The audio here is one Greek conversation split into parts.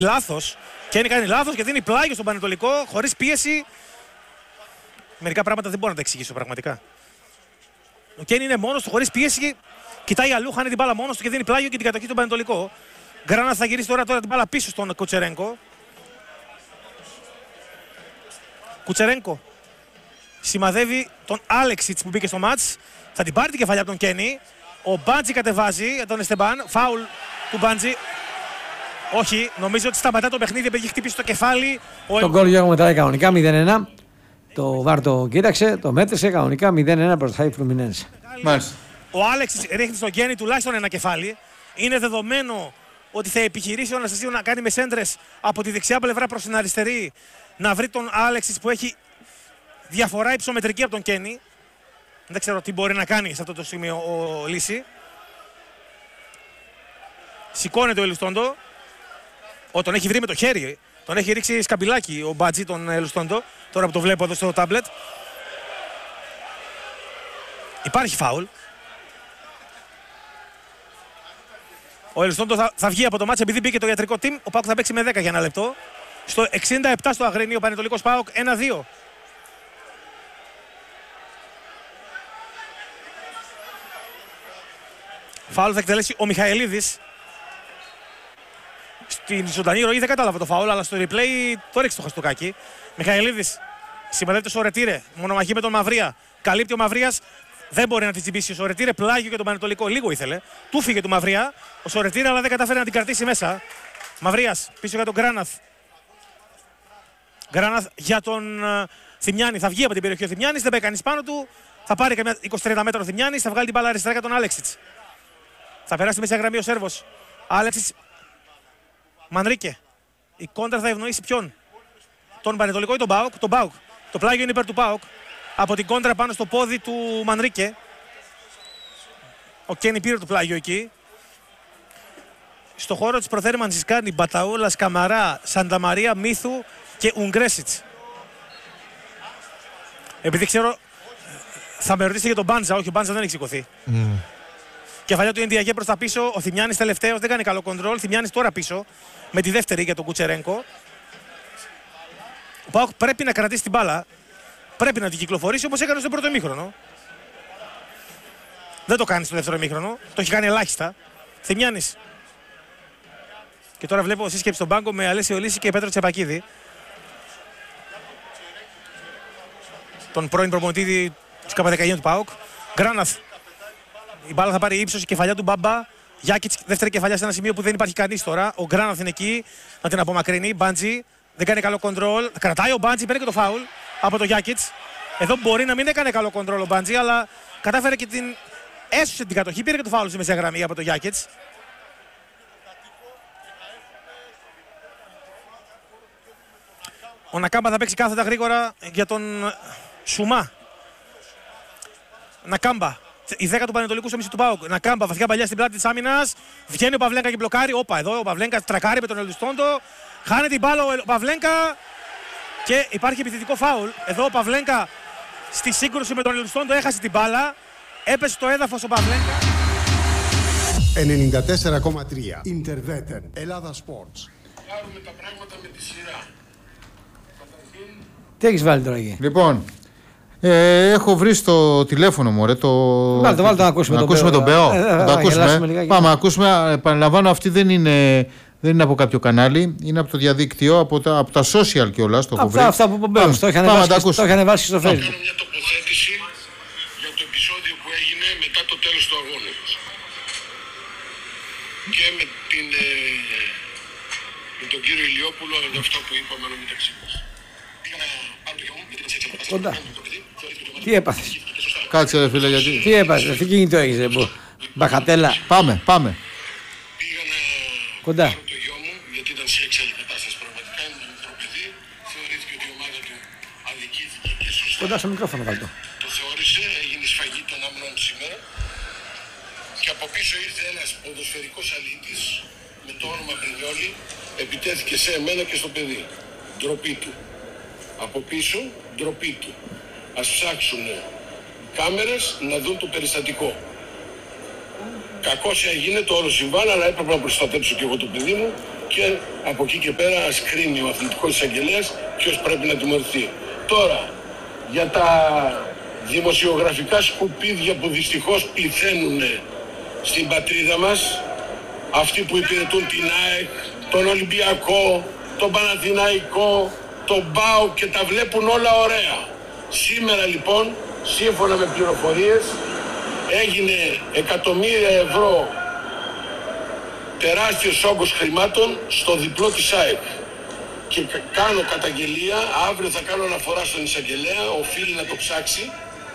Λάθος. Κένι κάνει λάθος και δίνει πλάγιο στον Πανετολικό χωρίς πίεση. Μερικά πράγματα δεν μπορώ να τα εξηγήσω πραγματικά. Ο Κένι είναι μόνος του, χωρίς πίεση. Κοιτάει αλλού, χάνει την μπάλα μόνος του και δίνει πλάγιο και την κατοχή στον Πανετολικό. Γκράναθ θα γυρίσει τώρα την μπάλα πίσω στον Κουτσερένκο. Κουτσερένκο σημαδεύει τον Άλεξιτς που μπήκε στο μάτς. Θα την πάρει την κεφαλιά από τον Κένι. Ο Μπάντζι κατεβάζει τον Εστεμπάν. Φάουλ του Μπάντζι. Όχι, νομίζω ότι σταματά το παιχνίδι επειδή έχει χτυπήσει το κεφάλι. Το γκολ Γιώργο μετράει κανονικά 0-1. Το Βάρ το κοίταξε, το μέτρησε κανονικά 0-1 μπροστά η Φλουμινένσε. Ο Άλεξιτς ρίχνει στον Κένι τουλάχιστον ένα κεφάλι. Είναι δεδομένο ότι θα επιχειρήσει ο Αναστασίου να κάνει με σέντρες από τη δεξιά πλευρά προς την αριστερή. Να βρει τον Άλεξιτς που έχει διαφορά υψομετρική από τον Κένι. Δεν ξέρω τι μπορεί να κάνει σε αυτό το σημείο ο Λύση. Σηκώνεται ο Ελουστόντο. Τον έχει βρει με το χέρι. Τον έχει ρίξει σκαμπιλάκι ο Μπάτζι τον Ελουστόντο. Τώρα που το βλέπω εδώ στο τάμπλετ. Υπάρχει φάουλ. Ο Ελουστόντο θα βγει από το μάτς επειδή μπήκε το ιατρικό team. Ο ΠΑΟΚ θα παίξει με 10 για ένα λεπτό. Στο 67 στο Αγρίνιο, ο Πανετολικός ΠΑΟΚ 1-2. Φάουλ θα εκτελέσει ο Μιχαηλίδης. Στην ζωντανή ροή δεν κατάλαβα το φάουλ, αλλά στο replay το ρίξει το χαστούκάκι. Μιχαηλίδης συμμετέχει το Σορετήρε. Μονομαχή με τον Μαυρία. Καλύπτει ο Μαυρίας. Δεν μπορεί να τη τσιμπήσει ο Σορετήρε. Πλάγιο για τον Πανετολικό. Λίγο ήθελε. Του φύγε του Μαυρία. Ο Σορετήρε, αλλά δεν κατάφερε να την κρατήσει μέσα. Μαυρίας πίσω για τον Γκράναθ. Γκράναθ για τον Θημιάνη. Θα βγει από την περιοχή ο Θημιάνης. Δεν πάει κανείς πάνω του. Θα πάρει καμιά 20-30 μέτρα ο Θημιάνης. Θα βγάλει την μπάλα αριστερά για τον Άλεξιτς. Θα περάσει μέσα γραμμή ο Σέρβος. Άλεξιτς. Μανρίκε. Η κόντρα θα ευνοήσει ποιον? Τον Πανετολικό ή τον ΠΑΟΚ? Τον ΠΑΟΚ. Το πλάγιο είναι υπέρ του ΠΑΟΚ. Από την κόντρα πάνω στο πόδι του Μανρίκε. Ο Κένι πήρε το πλάγιο εκεί. Στο χώρο της προθέρμανσης κάνει Μπαταούλας, Καμαρά, Σανταμαρία, Μίθου και Ουγγρέσιτς. Επειδή ξέρω, θα με ρωτήσετε για τον Μπάντζα. Όχι, ο Μπάντζα δεν έχει σηκωθεί. Κεφαλιά του Ενδιαγέ προς τα πίσω. Ο Θημιάνης τελευταίος, δεν κάνει καλό κοντρόλ. Θημιάνης τώρα πίσω με τη δεύτερη για τον Κουτσερένκο. Ο ΠΑΟΚ πρέπει να κρατήσει την μπάλα. Πρέπει να την κυκλοφορήσει όπως έκανε στο πρώτο ημίχρονο. Δεν το κάνει στο δεύτερο ημίχρονο. Το έχει κάνει ελάχιστα. Θημιάνης. Και τώρα βλέπω σύσκεψη στον πάγκο με Αλέσιο Λύση και Πέτρο Τσεπακίδη. Τον πρώην προπονητή της ΚΑΠΑ19 του ΠΑΟΚ. Γκράναθ. Η μπάλα θα πάρει ύψος, η κεφαλιά του Μπάμπα. Γιάκιτς, δεύτερη κεφαλιά σε ένα σημείο που δεν υπάρχει κανείς τώρα. Ο Γκράναθ είναι εκεί, να την απομακρύνει. Μπάντζι, δεν κάνει καλό κοντρόλ. Κρατάει ο Μπάντζι, παίρνει και το φάουλ από το Γιάκιτς. Εδώ μπορεί να μην έκανε καλό κοντρόλ ο Μπάντζι, αλλά κατάφερε και την έσωσε την κατοχή. Πήρε και το φάουλ στη μεσαία γραμμή από το Γιάκιτς. Ο Νακάμπα θα παίξει κάθετα γρήγορα για τον Σουμά. Νακάμπα. Η 10 του Πανετολικού στο μισό του ΠΑΟΚ. Νακάμπα, βαθιά παλιά στην πλάτη της άμυνας. Βγαίνει ο Παυλένκα και μπλοκάρει. Όπα, εδώ ο Παυλένκα τρακάρει με τον Ελουστόντο. Χάνει την μπάλα ο Παυλένκα. Και υπάρχει επιθετικό φάουλ. Εδώ ο Παυλένκα στη σύγκρουση με τον Ελουστόντο έχασε την μπάλα. Έπεσε στο έδαφος ο Παυλένκα. 94,3 Ιντερβέτεν Ελλάδα Sports. Κάνουμε τα πράγματα με τη σειρά. Τι έχεις βάλει τώρα εκεί? Λοιπόν, έχω βρει στο τηλέφωνο μου, Βάλτε να ακούσουμε τον Μπεό. Το ακούσουμε. Πάμε να ακούσουμε. Επαναλαμβάνω, αυτή δεν είναι από κάποιο κανάλι, είναι από το διαδίκτυο, από τα social κιόλας. Αυτά που πομπέουν, το είχαν βάσει στο Facebook. Κάνω μια τοποθέτηση για το επεισόδιο που έγινε μετά το τέλος του αγώνα. Και με τον κύριο Ηλιόπουλο, αυτό που είπαμε μεταξύ μας. Κοντά. Τι έπαθες? Κάτσε ρε φίλε, γιατί. Τι έπαθες, τι κινητό έχεις, μπαχατέλα? Πάμε. Πήγα να κοντά. πάρω το γιο μου, γιατί ήταν σε έξαλλη κατάσταση πραγματικά, είναι ένα μικρό παιδί. Θεωρήθηκε ότι η ομάδα του αδικήθηκε και σωστά. Κοντά στο μικρόφωνο βάλτο. Το θεώρησε, έγινε σφαγή των αμνών σήμερα. Και από πίσω ήρθε ένας ποδοσφαιρικός αλήτης με το όνομα Πρινιόλη, επιτέθηκε σε εμένα και στο παιδί. Ντροπή του. Από πίσω, ντροπή του. Ας ψάξουν κάμερες να δουν το περιστατικό. Κακώς έγινε, το όλο συμβάν, αλλά έπρεπε να προστατέψω και εγώ το παιδί μου και από εκεί και πέρα ας κρίνει ο αθλητικός εισαγγελέας ποιος πρέπει να τιμωρηθεί. Τώρα, για τα δημοσιογραφικά σκουπίδια που δυστυχώς πληθαίνουν στην πατρίδα μας, αυτοί που υπηρετούν την ΑΕΚ, τον Ολυμπιακό, τον Παναθηναϊκό, τον ΠΑΟ και τα βλέπουν όλα ωραία. Σήμερα λοιπόν, σύμφωνα με πληροφορίες, έγινε εκατομμύρια ευρώ τεράστιος όγκος χρημάτων στο διπλό της ΑΕΚ. Και κάνω καταγγελία, αύριο θα κάνω αναφορά στον εισαγγελέα, οφείλει να το ψάξει.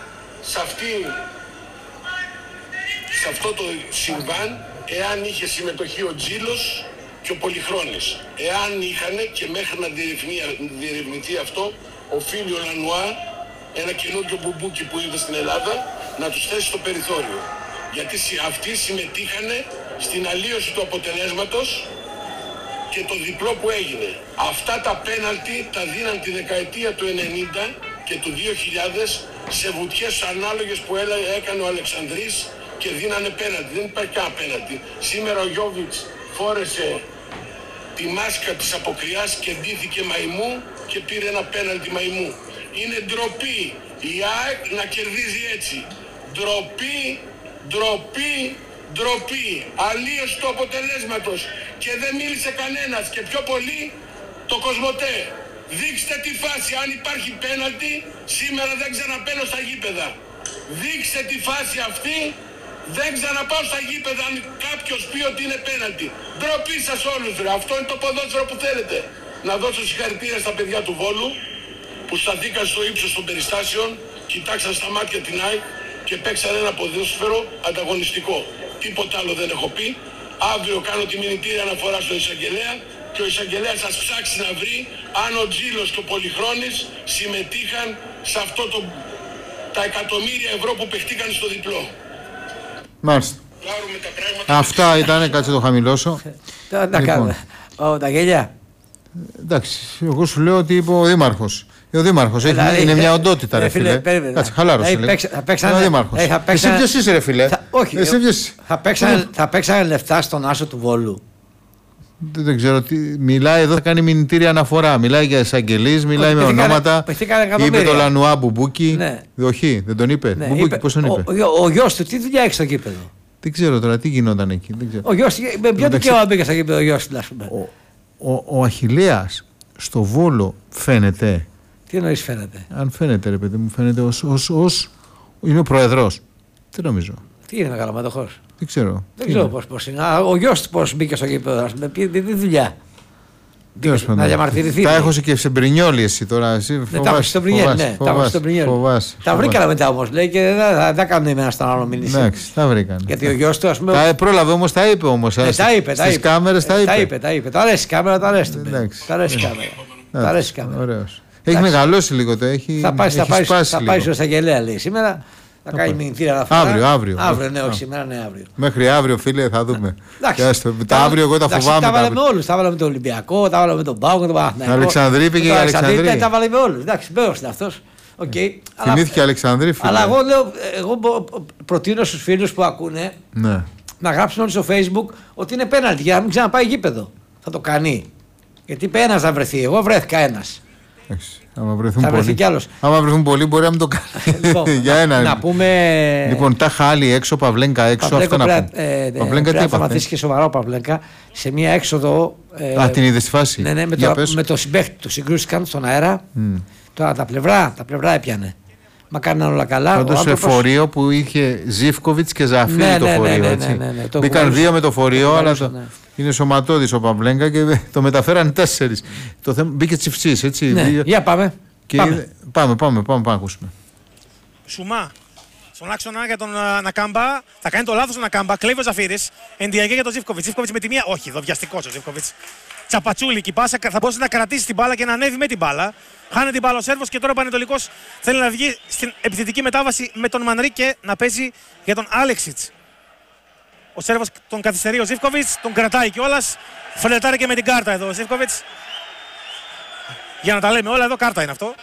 Σε αυτό το συμβάν, εάν είχε συμμετοχή ο Τζίλος και ο Πολυχρόνης. Εάν είχανε και μέχρι να διερευνηθεί αυτό, οφείλει ο Λανουά, ένα καινούργιο μπουμπούκι που είδε στην Ελλάδα, να τους θέσει στο περιθώριο. Γιατί αυτοί συμμετείχανε στην αλλίωση του αποτελέσματος και το διπλό που έγινε. Αυτά τα πέναλτι τα δίναν τη δεκαετία του 90 και του 2000 σε βουτιές ανάλογες που έκανε ο Αλεξανδρής και δίνανε πέναλτι. Δεν υπάρχει καν πέναλτι. Σήμερα ο Γιώβιτς φόρεσε τη μάσκα της αποκριάς και ντύθηκε μαϊμού και πήρε ένα πέναλτι μαϊμού. Είναι ντροπή η ΑΕΚ να κερδίζει έτσι. Ντροπή, ντροπή, ντροπή. Αλλίωση του αποτελέσματος. Και δεν μίλησε κανένας και πιο πολύ το Κοσμοτέ. Δείξτε τη φάση, αν υπάρχει πέναλτι, σήμερα δεν ξαναπαίνω στα γήπεδα. Δείξτε τη φάση αυτή, δεν ξαναπάω στα γήπεδα αν κάποιος πει ότι είναι πέναλτι. Ντροπή σας όλους ρε, αυτό είναι το ποδόσφαιρο που θέλετε. Να δώσω συγχαρητήρια στα παιδιά του Βόλου που σταθήκαν στο ύψος των περιστάσεων, κοιτάξαν στα μάτια την ΑΕΚ και παίξαν ένα ποδόσφαιρο ανταγωνιστικό. Τίποτα άλλο δεν έχω πει. Αύριο κάνω τη μηνυτήρια αναφορά στον εισαγγελέα και ο εισαγγελέας σας ψάξει να βρει αν ο Τζίλος και ο Πολυχρόνης συμμετείχαν σε αυτό τα εκατομμύρια ευρώ που παιχτήκαν στο διπλό. Μάλιστα. Αυτά ήταν, κάτσε το χαμηλώσω. Τα κάνουμε. Τα γέλια. Εντάξει, εγώ σου λέω ότι είπε ο Δήμαρχος. Ο Δήμαρχος είναι μια οντότητα, ρε φίλε. Κάτσε, χαλάρωσε λίγο. Ο Δήμαρχος. Εσύ ποιος είσαι, ρε φίλε? Όχι, θα παίξανε λεφτά στον άσο του Βόλου. Δεν ξέρω τι. Μιλάει εδώ, θα κάνει μηνυτήρια αναφορά. Μιλάει για εισαγγελείς, μιλάει με ονόματα. Είπε το Λανουά Μπουμπούκι. Όχι, δεν τον είπε. Μπουμπούκι, πώς τον είπε? Ο γιος του, τι δουλειά έχει στο γήπεδο? Δεν ξέρω τώρα τι γινόταν εκεί. Ο γιος, με ποιο δικαίωμα μπήκε στο γήπεδο ο γιος του, ας πούμε? Ο Αχιλλέας στο Βόλο φαίνεται. Τι εννοείς φαίνεται? Αν φαίνεται, ρε παιδί μου, φαίνεται ως είναι ο πρόεδρος. Δεν νομίζω. Τι είναι μεγαλομετωχός? Δεν ξέρω. Δεν ξέρω πώς είναι. Ο γιος του πώς μπήκε στο γήπεδο, ας πούμε, τι δουλειά? Να διαμαρτυρηθεί. Τα έχω και σε Μπρινιόλι εσύ τώρα. Τα έχω στον Μπρινιόλι. Τα βρήκανε μετά όμως, λέει, και δεν τα κάνουν εμένα στον άλλο μήνυση. Εντάξει, τα βρήκαν. Γιατί ο γιος του, ας πούμε. Τα πρόλαβε όμως, τα είπε όμως. Στις κάμερες τα είπε. Τα είπε. Τα αρέσει η κάμερα, τα αρέσει. Τα αρέσει η κάμερα. Ωραίος. Έχει μεγαλώσει λίγο το. Θα πάει στο εισαγγελέα, λέει, σήμερα. Θα κάνει μηνυτήρια αναφορά. Αύριο. Ναι, όχι σήμερα, ναι, αύριο. Μέχρι αύριο, φίλε, θα δούμε. Τα αύριο εγώ τα φοβάμαι. Τα βάλαμε με όλους. Τα βάλαμε με τον Ολυμπιακό, τα βάλαμε με τον ΠΑΟΚ, με τον Παναθηναϊκό. Αλεξανδρή πήγε για Αλεξανδρή. Τα βάλαμε με όλους. Εντάξει, μπέος είναι αυτός. Θυμήθηκε Αλεξανδρή, φίλε. Αλλά εγώ προτείνω στους φίλους που ακούνε να γράψουν όλοι στο Facebook ότι είναι πέναλτι για να μην ξαναπάει γήπεδο. Θα το κάνει. Γιατί είπε ένας να βρεθεί. Εγώ βρέθηκα ένας. Άμα βρεθούν πολλοί μπορεί να μην το κάνει. Για ένα. Να πούμε. Λοιπόν, τάχα άλλοι έξω, Παυλέγκα έξω. Αυτό να πούμε. Παυλέγκα τι θα σταματήσει και σοβαρά ο Παυλέγκα σε μια έξοδο. Την είδες στη φάση? Ναι, με το συμπαίχτη του συγκρούστηκαν στον αέρα. Τώρα τα πλευρά έπιανε. Μα κάναν όλα καλά. Πάντως σε φορείο που είχε Ζίβκοβιτς και Ζαφίρι το φορείο. Μπήκαν δύο με το φορείο, αλλά είναι σωματώδης ο Παυλέγκα και το μεταφέραν 4. Το θέμα μπήκε Τσιφτσής, έτσι. Για πάμε. Πάμε να ακούσουμε. Σουμά. Στον άξονα για τον Νακάμπα. Θα κάνει το λάθος ο Νακάμπα. Κλέβει ο Ζαφίρης. Ενδιαγέ για τον Ζίβκοβιτς. Ζίβκοβιτς με τη μία. Όχι, εδώ βιαστικός ο Ζίβκοβιτς. Τσαπατσούλικη πάσα. Θα μπορούσε να κρατήσει την μπάλα και να ανέβει με την μπάλα. Χάνει την μπάλα ο Σέρβος και τώρα ο Πανετολικός θέλει να βγει στην επιθετική μετάβαση με τον Μανρίκε να παίζει για τον Άλεξιτς. Ο Σέρβος τον καθυστερεί ο Ζίβκοβιτς, τον κρατάει κιόλας. Φλερτάρει και με την κάρτα εδώ ο Ζίβκοβιτς. Για να τα λέμε όλα, εδώ κάρτα είναι αυτό.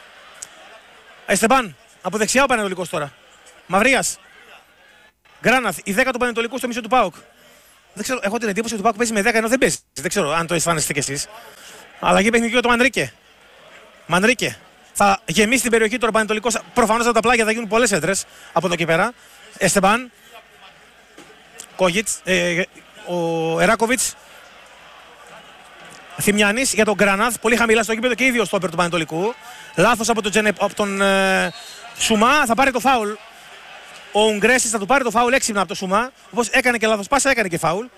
Εστεμπάν, από δεξιά ο Πανετολικός τώρα. Μαυρίας. Γκράναθ, η 10 του Πανετολικού στο μισό του ΠΑΟΚ. Δεν ξέρω, έχω την εντύπωση ότι ο Πάοκ παίζει με 10 ενώ δεν παίζει. Δεν ξέρω αν το αισθάνεστε κι εσείς. Αλλαγή παιχνιδιού για το Μανρίκε. Μανρίκε. Θα γεμίσει την περιοχή του Πανετολικό. Προφανώς από τα πλάγια θα γίνουν πολλές έντρες από εδώ και πέρα. Εστεμπάν. Κόγιτς. Ο Εράκοβιτς. Θημιάνης για τον Γκράναθ. Πολύ χαμηλά στο γήπεδο και ίδιο στόπερ του Πανετολικού. Λάθος από τον Σουμά. Θα πάρει το φάουλ. Ο Ουγγρέσης θα του πάρει το φάουλ έξυπνα από το Σουμά. Όπως έκανε και λάθος πάσα, έκανε και φάουλ.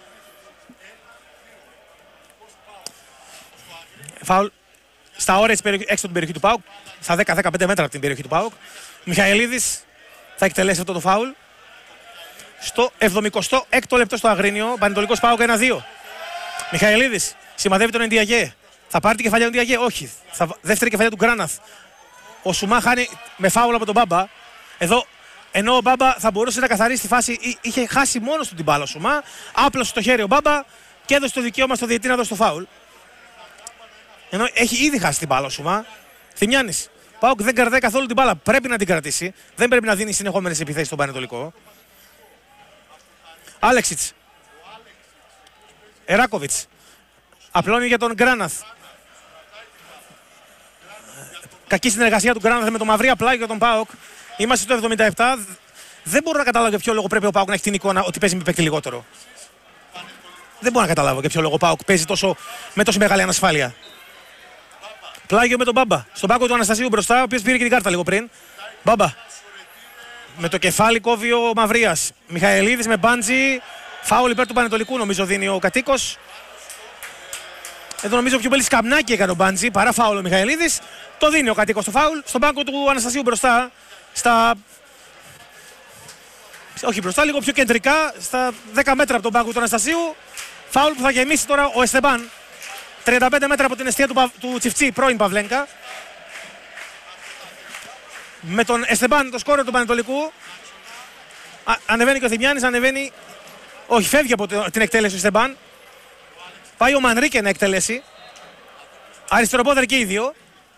Φάουλ στα όρια έξω από την περιοχή του ΠΑΟΚ. Στα 10-15 μέτρα από την περιοχή του ΠΑΟΚ. Μιχαηλίδης θα εκτελέσει αυτό το φάουλ. Στο 76ο λεπτό στο Αγρίνιο. Πανετολικός ΠΑΟΚ 1-2. Μιχαηλίδης σημαδεύει τον Εντιαγέ. Θα πάρει την κεφαλιά του Εντιαγέ. Όχι. Δεύτερη κεφαλιά του Γκράναθ. Ο Σουμά χάνει με φάουλ από τον Μπάμπα. Εδώ, ενώ ο Μπάμπα θα μπορούσε να καθαρίσει τη φάση, είχε χάσει μόνος του την μπάλα ο Σουμά. Άπλωσε το χέρι ο Μπάμπα και έδωσε το δικαίωμα στο διαιτητή να δώσει το φάουλ. Ενώ έχει ήδη χάσει την μπάλα ο Σουμά. Θημιάνης. ΠΑΟΚ δεν κρατάει καθόλου την μπάλα. Πρέπει να την κρατήσει. Δεν πρέπει να δίνει συνεχόμενες επιθέσεις στον Πανετολικό. Άλεξιτς. Εράκοβιτς. Απλώνει για τον Γκράναθ. Κακή συνεργασία του Γκράναθ με τον Μαυρία πλάγιο για τον ΠΑΟΚ. Είμαστε στο 77. Δεν μπορώ να καταλάβω για ποιο λόγο πρέπει ο ΠΑΟΚ να έχει την εικόνα ότι παίζει με παίκτη λιγότερο. Δεν μπορώ να καταλάβω για ποιο λόγο ο ΠΑΟΚ παίζει με τόσο μεγάλη ανασφάλεια. Πλάγιο με τον Μπάμπα. Στον πάγκο του Αναστασίου μπροστά, ο οποίος πήρε και την κάρτα λίγο πριν. Μπάμπα. Με το κεφάλι κόβει ο Μαυρίας. Μιχαηλίδης με μπάντζι. Φάουλ υπέρ του Πανετολικού νομίζω δίνει ο κατοίκος. Εδώ νομίζω πιο πολύ σκαμνάκι έκανε ο μπάντζι παρά φάουλ ο Μιχαηλίδης. Το δίνει ο κατοίκος το φάουλ. Στον πάγκο του Αναστασίου μπροστά. Όχι μπροστά, λίγο πιο κεντρικά. Στα 10 μέτρα από τον πάγκο του Αναστασίου. Φάουλ που θα γεμίσει τώρα ο Εστεμπάν. 35 μέτρα από την εστία του Τσιφτσί, πρώην Παυλένκα. Με τον Εστεμπάν, το σκόρερ του Πανετολικού. Ανεβαίνει και ο Θημιάνης, ανεβαίνει. Όχι, φεύγει από την εκτέλεση ο Εστεμπάν. Πάει ο Μανρίκε να εκτελέσει. Αριστεροπόδερ και οι δύο.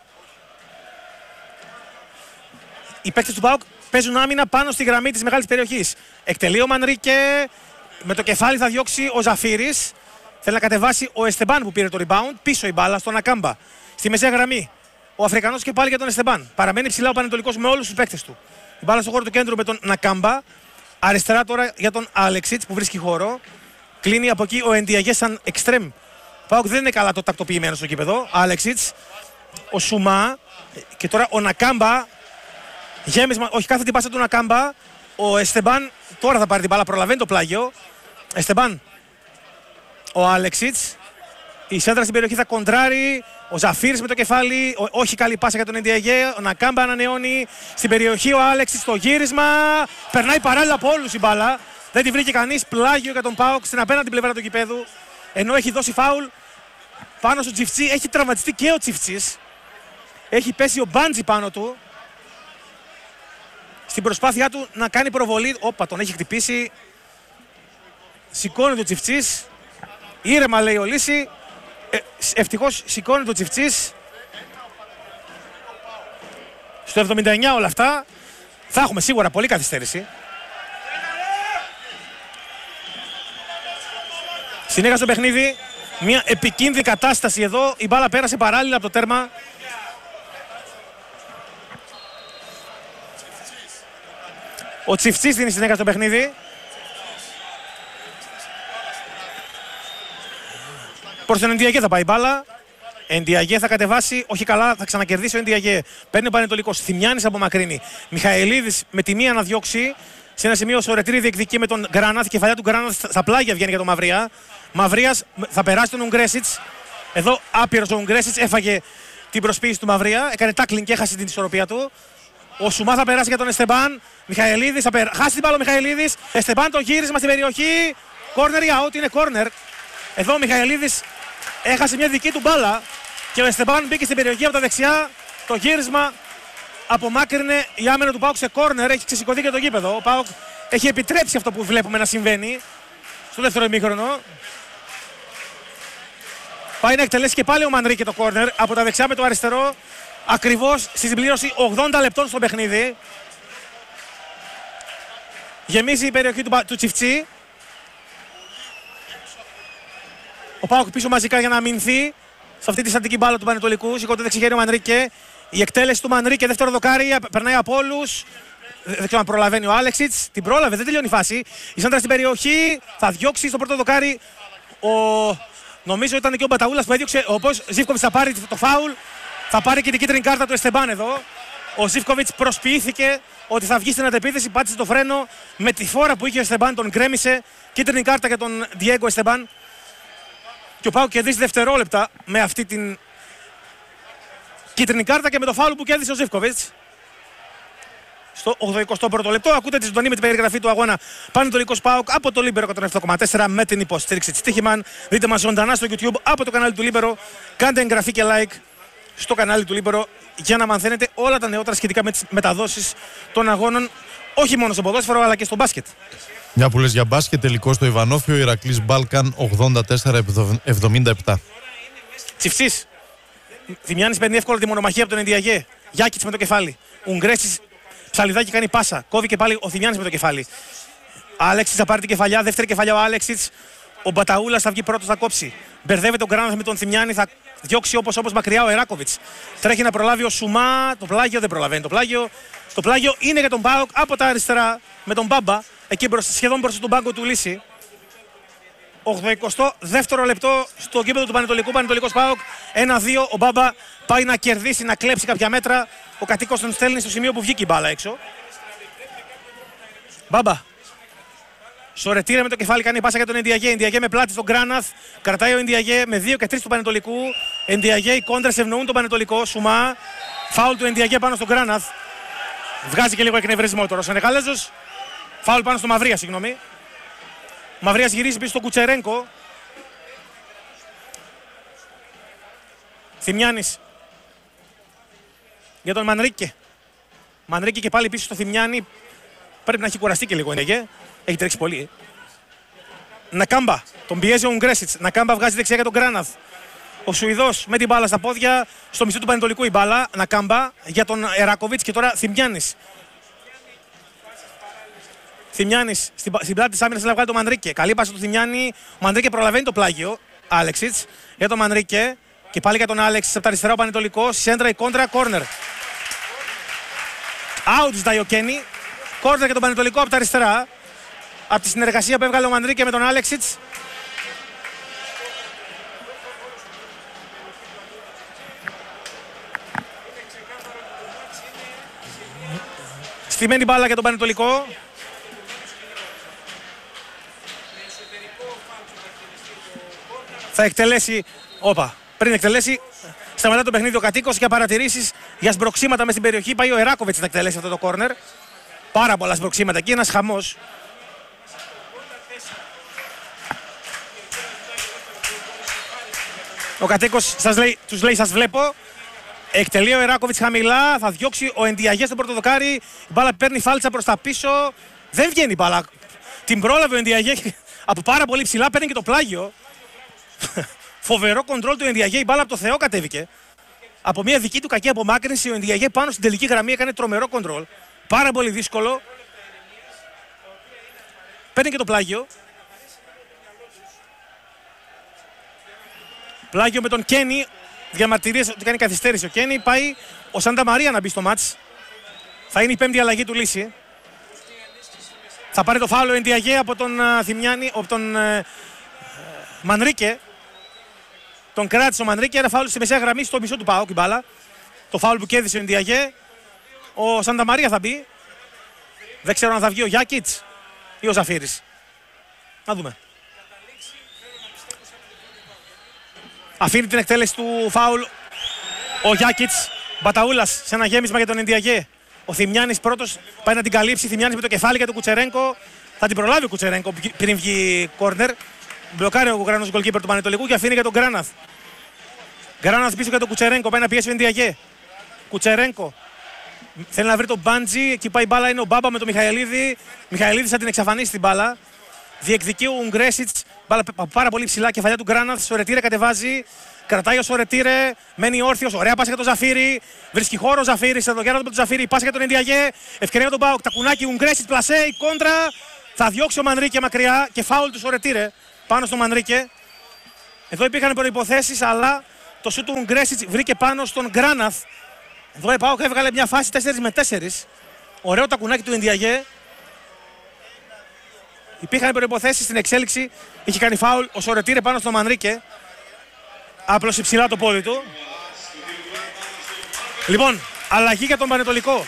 Οι παίκτες του ΠΑΟΚ παίζουν άμυνα πάνω στη γραμμή της μεγάλης περιοχής. Εκτελεί ο Μανρίκε. Με το κεφάλι θα διώξει ο Ζαφύρης. Θέλει να κατεβάσει ο Εστεμπάν που πήρε το rebound. Πίσω η μπάλα στον Ακάμπα. Στη μεσαία γραμμή. Ο Αφρικανός και πάλι για τον Εστεμπάν. Παραμένει ψηλά ο Πανετολικός με όλους τους παίκτες του. Η μπάλα στο χώρο του κέντρου με τον Νακάμπα. Αριστερά τώρα για τον Άλεξιτς που βρίσκει χώρο. Κλείνει από εκεί ο Εντιαγέ σαν εξτρέμ. Πάοκ δεν είναι καλά το τακτοποιημένο στο κήπεδο. Άλεξιτς. Ο Σουμά. Και τώρα ο Νακάμπα. Γέμισμα. Όχι, κάθε την πάσα του Νακάμπα. Ο Εστεμπάν τώρα θα πάρει την μπάλα. Προλαβαίνει το πλάγιο. Εστεμπάν. Ο Άλεξιτς. Η σέντρα στην περιοχή θα κοντράρει. Ο Ζαφύρης με το κεφάλι. Όχι καλή πάσα για τον Εντιαγέ. Ο Νακάμπα ανανεώνει στην περιοχή. Ο Άλεξιτς στο γύρισμα. Περνάει παράλληλα από όλους η μπάλα. Δεν τη βρήκε κανείς. Πλάγιο για τον ΠΑΟΚ στην απέναντι πλευρά του γηπέδου. Ενώ έχει δώσει φάουλ πάνω στο Τσιφτσί. Έχει τραυματιστεί και ο Τσιφτσής. Έχει πέσει ο Μπάντζι πάνω του. Στην προσπάθειά του να κάνει προβολή. Όπα, τον έχει χτυπήσει. Σηκώνει το Τσιφτσής. Ήρεμα λέει ο Λύση. Ευτυχώς σηκώνει το Τσιφτσής. Στο 79 όλα αυτά. Θα έχουμε σίγουρα πολύ καθυστέρηση. Συνέχεια στο παιχνίδι. Μια επικίνδυνη κατάσταση εδώ. Η μπάλα πέρασε παράλληλα από το τέρμα. Ο Τσιφτσής δίνει συνέχεια στο παιχνίδι. Προς τον Εντιαγέ θα πάει η μπάλα. Εντιαγέ θα κατεβάσει, όχι καλά, θα ξανακερδίσει ο Εντιαγέ. Παίρνει ο Πανετολικός. Θημιάνης απομακρύνει. Μιχαηλίδης με τη μία να διώξει. Σε ένα σημείο ο Ρετρίδη διεκδικεί με τον Γκράναθ. Η κεφαλιά του Γκράναθ στα πλάγια βγαίνει για τον Μαυρία. Μαυρίας θα περάσει τον Ουγγρέσιτς. Εδώ άπειρος ο Ουγγρέσιτς έφαγε την προσποίηση του Μαυρία. Έκανε τάκλινγκ και έχασε την ισορροπία του. Ο Σουμά θα περάσει για τον Εστεμπάν. Μιχαηλίδης θα χάσει την μπάλα ο Μιχαηλίδης. Εστεμπάν το γύρισμα στην περιοχή. Κόρνερ για out, είναι κόρνερ. Εδώ ο Μιχαηλίδης έχασε μια δική του μπάλα και ο Εστεμπάν μπήκε στην περιοχή από τα δεξιά. Το γύρισμα απομάκρυνε η άμυνα του ΠΑΟΚ σε κόρνερ. Έχει ξεσηκωθεί και το γήπεδο. Ο ΠΑΟΚ έχει επιτρέψει αυτό που βλέπουμε να συμβαίνει στο δεύτερο ημίχρονο. Πάει να εκτελέσει και πάλι ο Μανρίκε το κόρνερ από τα δεξιά με το αριστερό. Ακριβώς στη συμπλήρωση 80 λεπτών στο παιχνίδι. Γεμίζει η περιοχή του Τσιφτσί. Ο ΠΑΟΚ πίσω μαζικά για να αμυνθεί σε αυτή τη στατική μπάλα του Πανετολικού. Σηκώνεται δεξιχέρι ο Μανρίκε. Η εκτέλεση του Μανρίκε, δεύτερο δοκάρι, περνάει από όλους. Δεν ξέρω αν προλαβαίνει ο Άλεξιτς. Την πρόλαβε, δεν τελειώνει η φάση. Η Σάντρα στην περιοχή, θα διώξει στο πρώτο δοκάρι. Νομίζω ήταν και ο Μπαταούλας που έδιωξε. Ο Ζίβκοβιτς θα πάρει το φάουλ. Θα πάρει και την κίτρινη κάρτα του Εστεμπάν εδώ. Ο Ζίβκοβιτς προσποιήθηκε ότι θα βγει στην αντεπίθεση, πάτησε το φρένο. Με τη φόρα που είχε ο Εστεμπάν τον γκρέμισε. Κίτρινη κάρτα για τον Διέγκο Εστεμπάν. Και ο ΠΑΟΚ κερδίζει δευτερόλεπτα με αυτή την κίτρινη κάρτα και με το φάουλ που κέρδισε ο Ζίβκοβιτς. Στο 81ο λεπτό ακούτε τη ζωντανή με την περιγραφή του αγώνα Πανετολικός ΠΑΟΚ από το Λίμπερο 107,4 με την υποστήριξη της Τύχημαν. Δείτε μας ζωντανά στο YouTube από το κανάλι του Λίμπερο. Κάντε εγγραφή και like στο κανάλι του Λίμπερο για να μαθαίνετε όλα τα νεότερα σχετικά με τις μεταδόσεις των αγώνων, όχι μόνο στο ποδόσφαιρο αλλά και στο μπάσκετ. Μια που λες για μπάσκετ, τελικό στο Ιβανόφιο, Ηρακλής Μπάλκαν 84-77. Τσιφτσής. Θημιάννης παίρνει εύκολα τη μονομαχία από τον Ενδιαγέ. Γιάκητς με το κεφάλι. Ουγγρέσης ψαλιδάκι κάνει πάσα. Κόβει και πάλι ο Θημιάννης με το κεφάλι. Άλεξιτς θα πάρει την κεφαλιά. Δεύτερη κεφαλιά ο Άλεξιτς. Ο Μπαταούλας θα βγει πρώτος, θα κόψει. Μπερδεύεται τον Γκράναθ με τον Θημιάννη. Θα διώξει όπως μακριά ο Εράκοβιτς. Τρέχει να προλάβει ο Σουμά. Το πλάγιο δεν προλαβαίνει. Το πλάγιο είναι για τον ΠΑΟΚ από τα αριστερά με τον Μπάμπα. Εκεί σχεδόν μπροστά στον πάγκο του Λύση. 82ο λεπτό στο γήπεδο του Πανετολικού. Πανετολικός ΠΑΟΚ 1-2. Ο Μπάμπα πάει να κερδίσει, να κλέψει κάποια μέτρα. Ο κατοίκος τον στέλνει στο σημείο που βγήκε η μπάλα έξω. Μπάμπα. Σορετήρε με το κεφάλι, κάνει πάσα για τον Ενδιαγέ. Ενδιαγέ με πλάτη στον Γκράναθ. Κρατάει ο Ενδιαγέ με 2 και 3 του Πανετολικού. Ενδιαγέ, οι κόντρες ευνοούν τον Πανετολικό. Σουμά. Φάουλ του Ενδιαγέ πάνω στον Γκράναθ. Βγάζει και λίγο εκνευρισμό τώρα ο Σενεγάλεζος. Φάουλ πάνω στο Μαυρία, συγγνώμη. Ο Μαυρίας γυρίζει πίσω στον Κουτσερένκο. Θημιάννης. Για τον Μανρίκε. Μανρίκε και πάλι πίσω στο Θημιάννη. Πρέπει να έχει κουραστεί και λίγο ο Ενδιαγέ. Έχει τρέξει πολύ. Νακάμπα. Τον πιέζει ο Ουγγρέσιτς. Νακάμπα βγάζει δεξιά για τον Γκράναθ. Ο Σουηδός με την μπάλα στα πόδια. Στο μισό του Πανετολικού η μπάλα. Νακάμπα για τον Εράκοβιτς και τώρα Θημιάννης. Θημιάννης στην πλάτη της άμυνας να βγάλει τον Μανρίκε. Καλή πάσα του Θημιάννη. Ο Μανρίκε προλαβαίνει το πλάγιο. Άλεξιτς για τον Μανρίκε. Και πάλι για τον Άλεξιτς από τα αριστερά ο Πανετολικός. Σέντρα η κόντρα, κόρνερ. Out ζητάει ο Κένι. Κόρνερ για τον Πανετολικό από τα αριστερά. Από τη συνεργασία που έβγαλε ο Μανρίκε με τον Άλεξιτς. Στημένη μπάλα για τον Πανετολικό. Θα εκτελέσει. Πριν εκτελέσει, σταματά το παιχνίδι ο κατοίκος για παρατηρήσεις για σμπροξίματα μες στην περιοχή. Πάει ο Εράκοβιτς να εκτελέσει αυτό το κόρνερ. Πάρα πολλά σμπροξίματα εκεί, ένας χαμός. Ο κατοίκος τους λέει σας βλέπω. Εκτελεί ο Εράκοβιτς χαμηλά, θα διώξει ο Ενδιαγέ στο πρώτο δοκάρι. Η μπάλα παίρνει φάλτσα προς τα πίσω. Δεν βγαίνει η μπάλα. Την πρόλαβε ο Ενδιαγέ από πάρα πολύ ψηλά, παίρνει και το πλάγιο. Φοβερό κοντρόλ του Ενδιαγέ, η μπάλα από το Θεό κατέβηκε. Από μια δική του κακή απομάκρυνση, ο Ενδιαγέ πάνω στην τελική γραμμή έκανε τρομερό κοντρόλ. Πάρα πολύ δύσκολο. Παίρνει και το πλάγιο. Πλάγιο με τον Κένι. Διαμαρτυρίες ότι κάνει καθυστέρηση ο Κένι. Πάει ο Σάντα Μαρία να μπει στο μάτς. Θα είναι η πέμπτη αλλαγή του Λύση. Θα πάρει το φάουλο ο Ενδιαγέ από τον Θημιάννη, από τον Μανρίκε. Τον κράτησε ο Μανρίκε. Ένα φάουλ στη μεσαία γραμμή στο μισό του ΠΑΟΚ η μπάλα. Το φάουλ που κέρδισε ο Ενδιαγέ. Ο Σάντα Μαρία θα μπει. Δεν ξέρω αν θα βγει ο Γιάκητς ή ο Ζαφύρης. Να δούμε. Αφήνει την εκτέλεση του φάουλ ο Γιάκητς. Μπαταούλας σε ένα γέμισμα για τον Ενδιαγέ. Ο Θημιάννης πρώτος πάει να την καλύψει. Θημιάννης με το κεφάλι για τον Κουτσερένκο. Θα την προλάβει ο Κουτσερένκο πριν βγει κόρνερ. Μπλοκάρει ο Γρανός γκολκίπερ του Πανετολικού και αφήνει για τον Γκράναθ. Γκράναθ πίσω για τον Κουτσερένκο. Πάει να πιέσει ο Ενδιαγέ. Κουτσερένκο. Θέλει να βρει τον Μπάντζι. Εκεί πάει η μπάλα. Είναι ο Μπάμπα με τον Μιχαηλίδη. Μιχαηλίδης θα την εξαφανίσει την μπάλα. Διεκδικεί ο Ουγγρέσιτς. Μπάλα πάρα πολύ ψηλά. Κεφαλιά του Γκράναθ. Σορετήρε κατεβάζει. Κρατάει ο Σορετήρε. Μένει όρθιος. Ωραία πάσα για τον Ζαφύρη. Βρίσκει χώρο ο Ζαφύρης. Εδώ γέροντα με τον Ζαφύρη. Πάσα για τον Ενδιαγέ. Ευκαιρία τον ΠΑΟΚ. Τακουνάκι. Ουγγρέσιτς πλασέ. Η κόντρα. Θα διώξει ο Μανρίκε μακριά. Και φάουλ του Σορετήρε πάνω στο Μανρίκε. Εδώ υπήρχαν προϋποθέσεις, αλλά το σούτ του Γκρέσιτς βρήκε πάνω στον Γκράναθ. Εδώ η ΠΑΟΚ έβγαλε μια φάση 4-4. Ωραίο τακουνάκι του Ενδιαγέ. Υπήρχαν προϋποθέσεις στην εξέλιξη. Είχε κάνει φάουλ ο Σορετήρε πάνω στον Μανρίκε. Άπλωσε ψηλά το πόδι του. Λοιπόν, αλλαγή για τον Πανετολικό.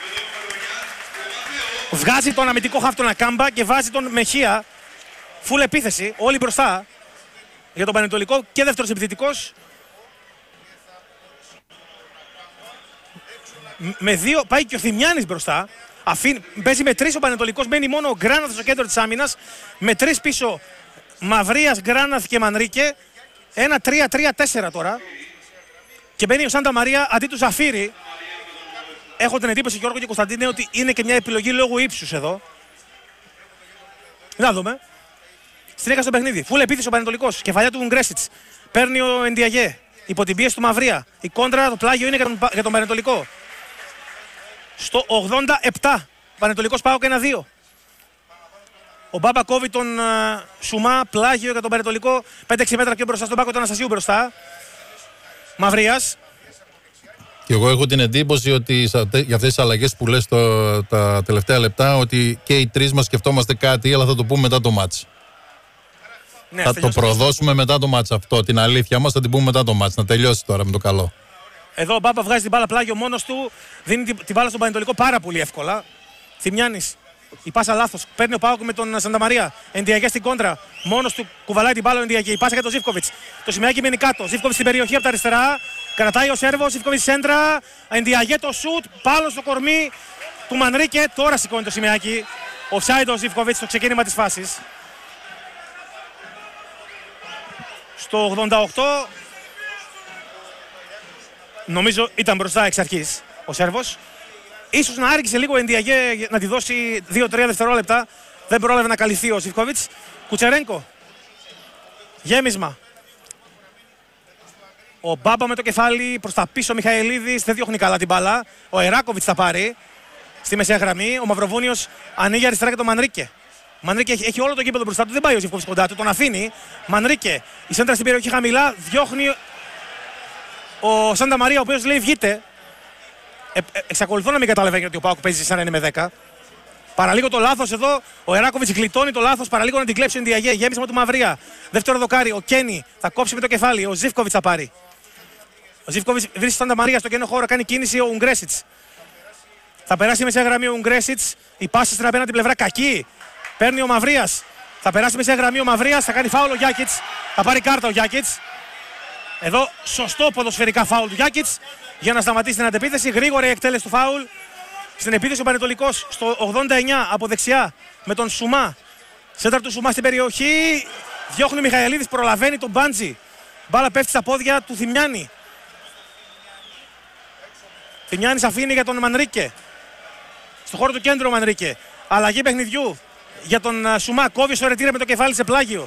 Βγάζει τον αμυντικό χαφ τον Ακάμπα και βάζει τον Μεχία. Φουλ επίθεση, όλοι μπροστά για τον Πανετολικό και δεύτερος επιθετικός. Με δύο πάει και ο Θημιάνης μπροστά. Παίζει με 3 ο Πανετολικός, μένει μόνο ο Γκράναθ στο κέντρο της άμυνας. Με 3 πίσω Μαυρίας, Γκράναθ και Μανρίκε. Ένα 3-3-4 τώρα. Και μπαίνει ο Σάντα Μαρία αντί του Ζαφύρη. Έχω την εντύπωση, Γιώργο και Κωνσταντίνε, ότι είναι και μια επιλογή λόγω ύψους εδώ. Να δούμε. Συνέχεια στο παιχνίδι. Φουλ επίθεση ο Πανετολικός. Κεφαλιά του Γκρέσιτς. Παίρνει ο Ενδιαγέ. Υπό την πίεση του Μαυρία. Η κόντρα, το πλάγιο είναι για τον Πανετολικό. Στο 87. Πανετολικός ΠΑΟΚ 1-2. Ο Μπάμπα κόβει τον Σουμά. Πλάγιο για τον Πανετολικό. 5-6 μέτρα πιο μπροστά στον Πάκο του Αναστασίου μπροστά. Μαυρίας. Και εγώ έχω την εντύπωση ότι για αυτές τις αλλαγές που λες τα τελευταία λεπτά, ότι και οι τρεις μας σκεφτόμαστε κάτι, αλλά θα το πούμε μετά το μάτς. Ναι, θα το προδώσουμε μετά το μάτς αυτό. Την αλήθεια μας θα την πούμε μετά το μάτς. Να τελειώσει τώρα με το καλό. Εδώ ο Μπάμπα βγάζει την μπάλα πλάγιο μόνος του. Δίνει την μπάλα στον Πανετολικό πάρα πολύ εύκολα. Θημιάνης. Η πάσα λάθος. Παίρνει ο ΠΑΟΚ με τον Σανταμαρία. Ενδιαγέ στην κόντρα. Μόνος του κουβαλάει την μπάλα ο Ενδιαγέ. Η πάσα για τον Ζίβκοβιτς. Το σημαίακι μένει κάτω. Ζίβκοβιτς στην περιοχή από τα αριστερά. Κρατάει ο Σέρβος. Ζίβκοβιτς σέντρα. Ενδιαγέ το σουτ. Πάλο στο κορμί του Μανρίκε. Τώρα σηκώνει το σημαίακι. Offside ο Ζίβκοβιτς στο ξεκίνημα της φάσης. Στο 88. Νομίζω ήταν μπροστά εξ αρχής ο Σέρβος. Ίσως να άργησε λίγο ο Ενδιαγέ να τη δώσει 2-3 δευτερόλεπτα. Δεν πρόλαβε να καλυφθεί ο Ζιβκόβιτς. Κουτσερένκο. Γέμισμα. Ο Μπάμπα με το κεφάλι προς τα πίσω. Ο Μιχαηλίδης δεν διώχνει καλά την μπάλα. Ο Εράκοβιτς θα πάρει στη μεσαία γραμμή. Ο Μαυροβούνιος ανοίγει αριστερά για τον Μανρίκε. Ο Μανρίκε έχει όλο το γήπεδο μπροστά του. Δεν πάει ο Ζιβκόβιτς κοντά του. Τον αφήνει. Μανρίκε. Η σέντρα στην περιοχή χαμηλά. Διώχνει ο Σάντα Μαρία, ο οποίος λέει βγείτε. Εξακολουθώ να μην καταλαβαίνω ότι ο ΠΑΟΚ παίζει σαν να είναι με 10. Παραλίγο το λάθος εδώ. Ο Εράκοβιτς γλιτώνει το λάθος. Παραλίγο να την κλέψει ο Ενδιαγέ. Γέμισμα του Μαυρία. Δεύτερο δοκάρι. Ο Κένι θα κόψει με το κεφάλι. Ο Ζίβκοβιτς θα πάρει. Ο Ζίβκοβιτς βρίσκει τον Σάντα Μαρία στο κενό χώρο. Κάνει κίνηση ο Ουγγρέσιτς. Θα περάσει μεσαία γραμμή ο Ουγγρέσιτς. Η πάση στην απέναντι πλευρά κακή. Παίρνει ο Μαυρίας. Θα περάσει μεσαία γραμμή ο Μαυρίας. Θα κάνει φάουλ ο Γιάκιτς. Θα πάρει κάρτα ο Γιάκιτς. Εδώ σωστό ποδοσφαιρικά φάουλ του Γιάκιτς για να σταματήσει την αντεπίθεση. Γρήγορη εκτέλεση του φάουλ. Στην επίθεση ο Πανετολικός στο 89 από δεξιά με τον Σουμά. Σέντρα του Σουμά στην περιοχή. Διώχνει ο Μιχαηλίδης, προλαβαίνει τον Μπάντζι. Μπάλα πέφτει στα πόδια του Θημιάνη. Θημιάνης αφήνει για τον Μανρίκε. Στο χώρο του κέντρου ο Μανρίκε. Αλλαγή παιχνιδιού για τον Σουμά. Κόβει στο ρετήρε με το κεφάλι σε πλάγιο.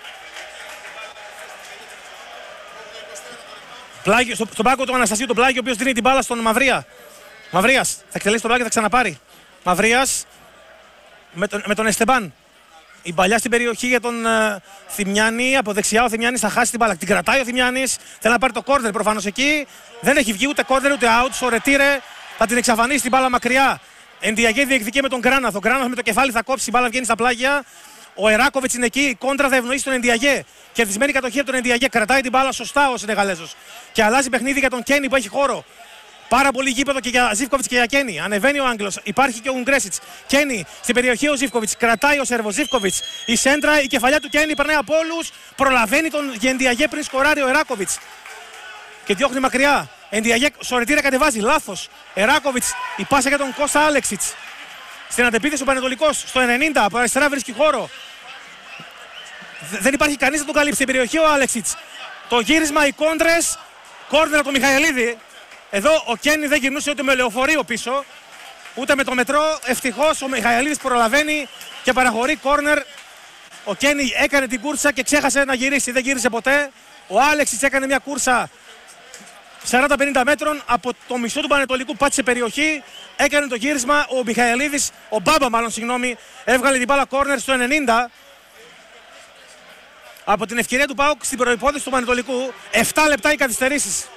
Στον πάκο του Αναστασίου, τον πλάγιο, ο οποίος δίνει την μπάλα στον Μαυρία. Μαυρίας θα εκτελέσει τον πλάγιο, θα ξαναπάρει. Μαυρίας με τον Εστεμπάν. Η παλιά στην περιοχή για τον Θημιάνη. Από δεξιά ο Θημιάνης θα χάσει την μπάλα. Την κρατάει ο Θημιάνης. Θέλει να πάρει το κόρνερ προφανώς εκεί. Δεν έχει βγει ούτε κόρνερ ούτε out. Στο ρετήρε θα την εξαφανίσει την μπάλα μακριά. Ενδιαγέ διεκδικεί με τον Γκράναθ. Ο Γκράναθ με το κεφάλι θα κόψει. Η μπάλα βγαίνει στα πλάγια. Ο Εράκοβιτς είναι εκεί. Η κόντρα θα ευνοήσει τον Ενδιαγέ. Κερδισμένη κατοχή από τον Ενδιαγέ. Κρατάει την μπάλα σωστά ο Σενεγαλέζος. Και αλλάζει παιχνίδι για τον Κένι που έχει χώρο. Πάρα πολύ γήπεδο και για Ζίβκοβιτς και για Κένι. Ανεβαίνει ο Άγγλος. Υπάρχει και ο Ουγγρέσιτς. Κένι στην περιοχή ο Ζίβκοβιτς. Κρατάει ο Σέρβος. Ζίβκοβιτς. Η σέντρα, η κεφαλιά του Κένι περνάει από όλους. Προλαβαίνει τον Ενδιαγέ πριν σκοράρει ο Εράκοβιτς. Και διώχνει μακριά. Ενδιαγέ σωρετήρα κατεβάζει. Λάθος. Εράκοβιτς. Η πάσα για τον Κώστα Άλεξιτς. Στην αντεπίθεση ο Πανετολικός. Στο 90 από αριστερά βρίσκει χώρο. Δεν υπάρχει κανείς να τον καλύψει στην περιοχή ο Άλεξιτς. Το γύρισμα, οι κόντρες. Κόρνερ από τον Μιχαηλίδη. Εδώ ο Κένι δεν γυρνούσε ούτε με λεωφορείο πίσω, ούτε με το μετρό. Ευτυχώς ο Μιχαηλίδης προλαβαίνει και παραχωρεί κόρνερ. Ο Κένι έκανε την κούρσα και ξέχασε να γυρίσει. Δεν γύρισε ποτέ. Ο Άλεξιτς έκανε μια κούρσα 40-50 μέτρων από το μισό του Πανετολικού. Πάτησε περιοχή. Έκανε το γύρισμα. Ο Μιχαηλίδης, ο Μπάμπα μάλλον, συγγνώμη, έβγαλε την μπάλα κόρνερ στο 90. από την ευκαιρία του ΠΑΟΚ στην προϋπόθεση του Πανετολικού. 7 λεπτά οι καθυστερήσεις.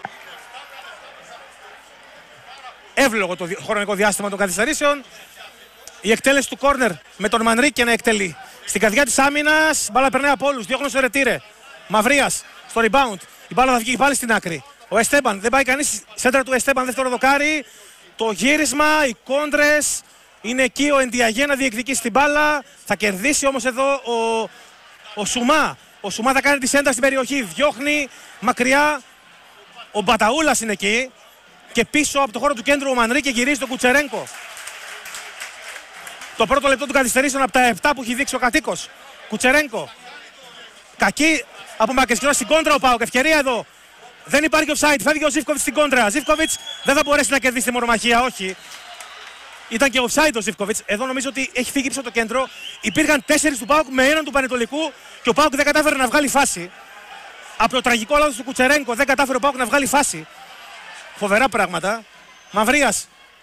Εύλογο το χρονικό διάστημα των καθυστερήσεων. Η εκτέλεση του κόρνερ με τον Μανρίκε να εκτελεί. Στην καρδιά της άμυνας, μπάλα περνάει από όλους. Διώχνουν στο Ρετήρε. Μαυρίας στο rebound. Η μπάλα θα βγει πάλι στην άκρη. Ο Εστέμπαν, δεν πάει κανείς. Σέντρα του Εστέμπαν, δεύτερο δοκάρι. Το γύρισμα, οι κόντρες. Είναι εκεί ο Εντιαγέ να διεκδικήσει την μπάλα. Θα κερδίσει όμως εδώ ο Σουμά. Ο Σουμά θα κάνει τη σέντρα στην περιοχή. Διώχνει μακριά. Ο Μπαταούλας είναι εκεί. Και πίσω από το χώρο του κέντρου ο Μανρίκε γυρίζει τον Κουτσερένκο. Το πρώτο λεπτό του καθυστερήσεων από τα 7 που έχει δείξει ο κατοίκος. Κουτσερένκο. Κακή απομακρυσμένα στην κόντρα ο ΠΑΟΚ. Ευκαιρία εδώ. Δεν υπάρχει offside. Φεύγει ο Ζίβκοβιτς στην κόντρα. Ζίβκοβιτς δεν θα μπορέσει να κερδίσει τη μονομαχία. Όχι. Ήταν και offside ο Ζίβκοβιτς. Εδώ νομίζω ότι έχει φύγει πίσω το κέντρο. Υπήρχαν 4 του ΠΑΟΚ με έναν του Πανετολικού και ο ΠΑΟΚ δεν κατάφερε να βγάλει φάση. Από το τραγικό λάθος του Κουτσερένκο δεν κατάφερε ο ΠΑΟΚ να βγάλει φάση. Φοβερά πράγματα. Μαυρίας.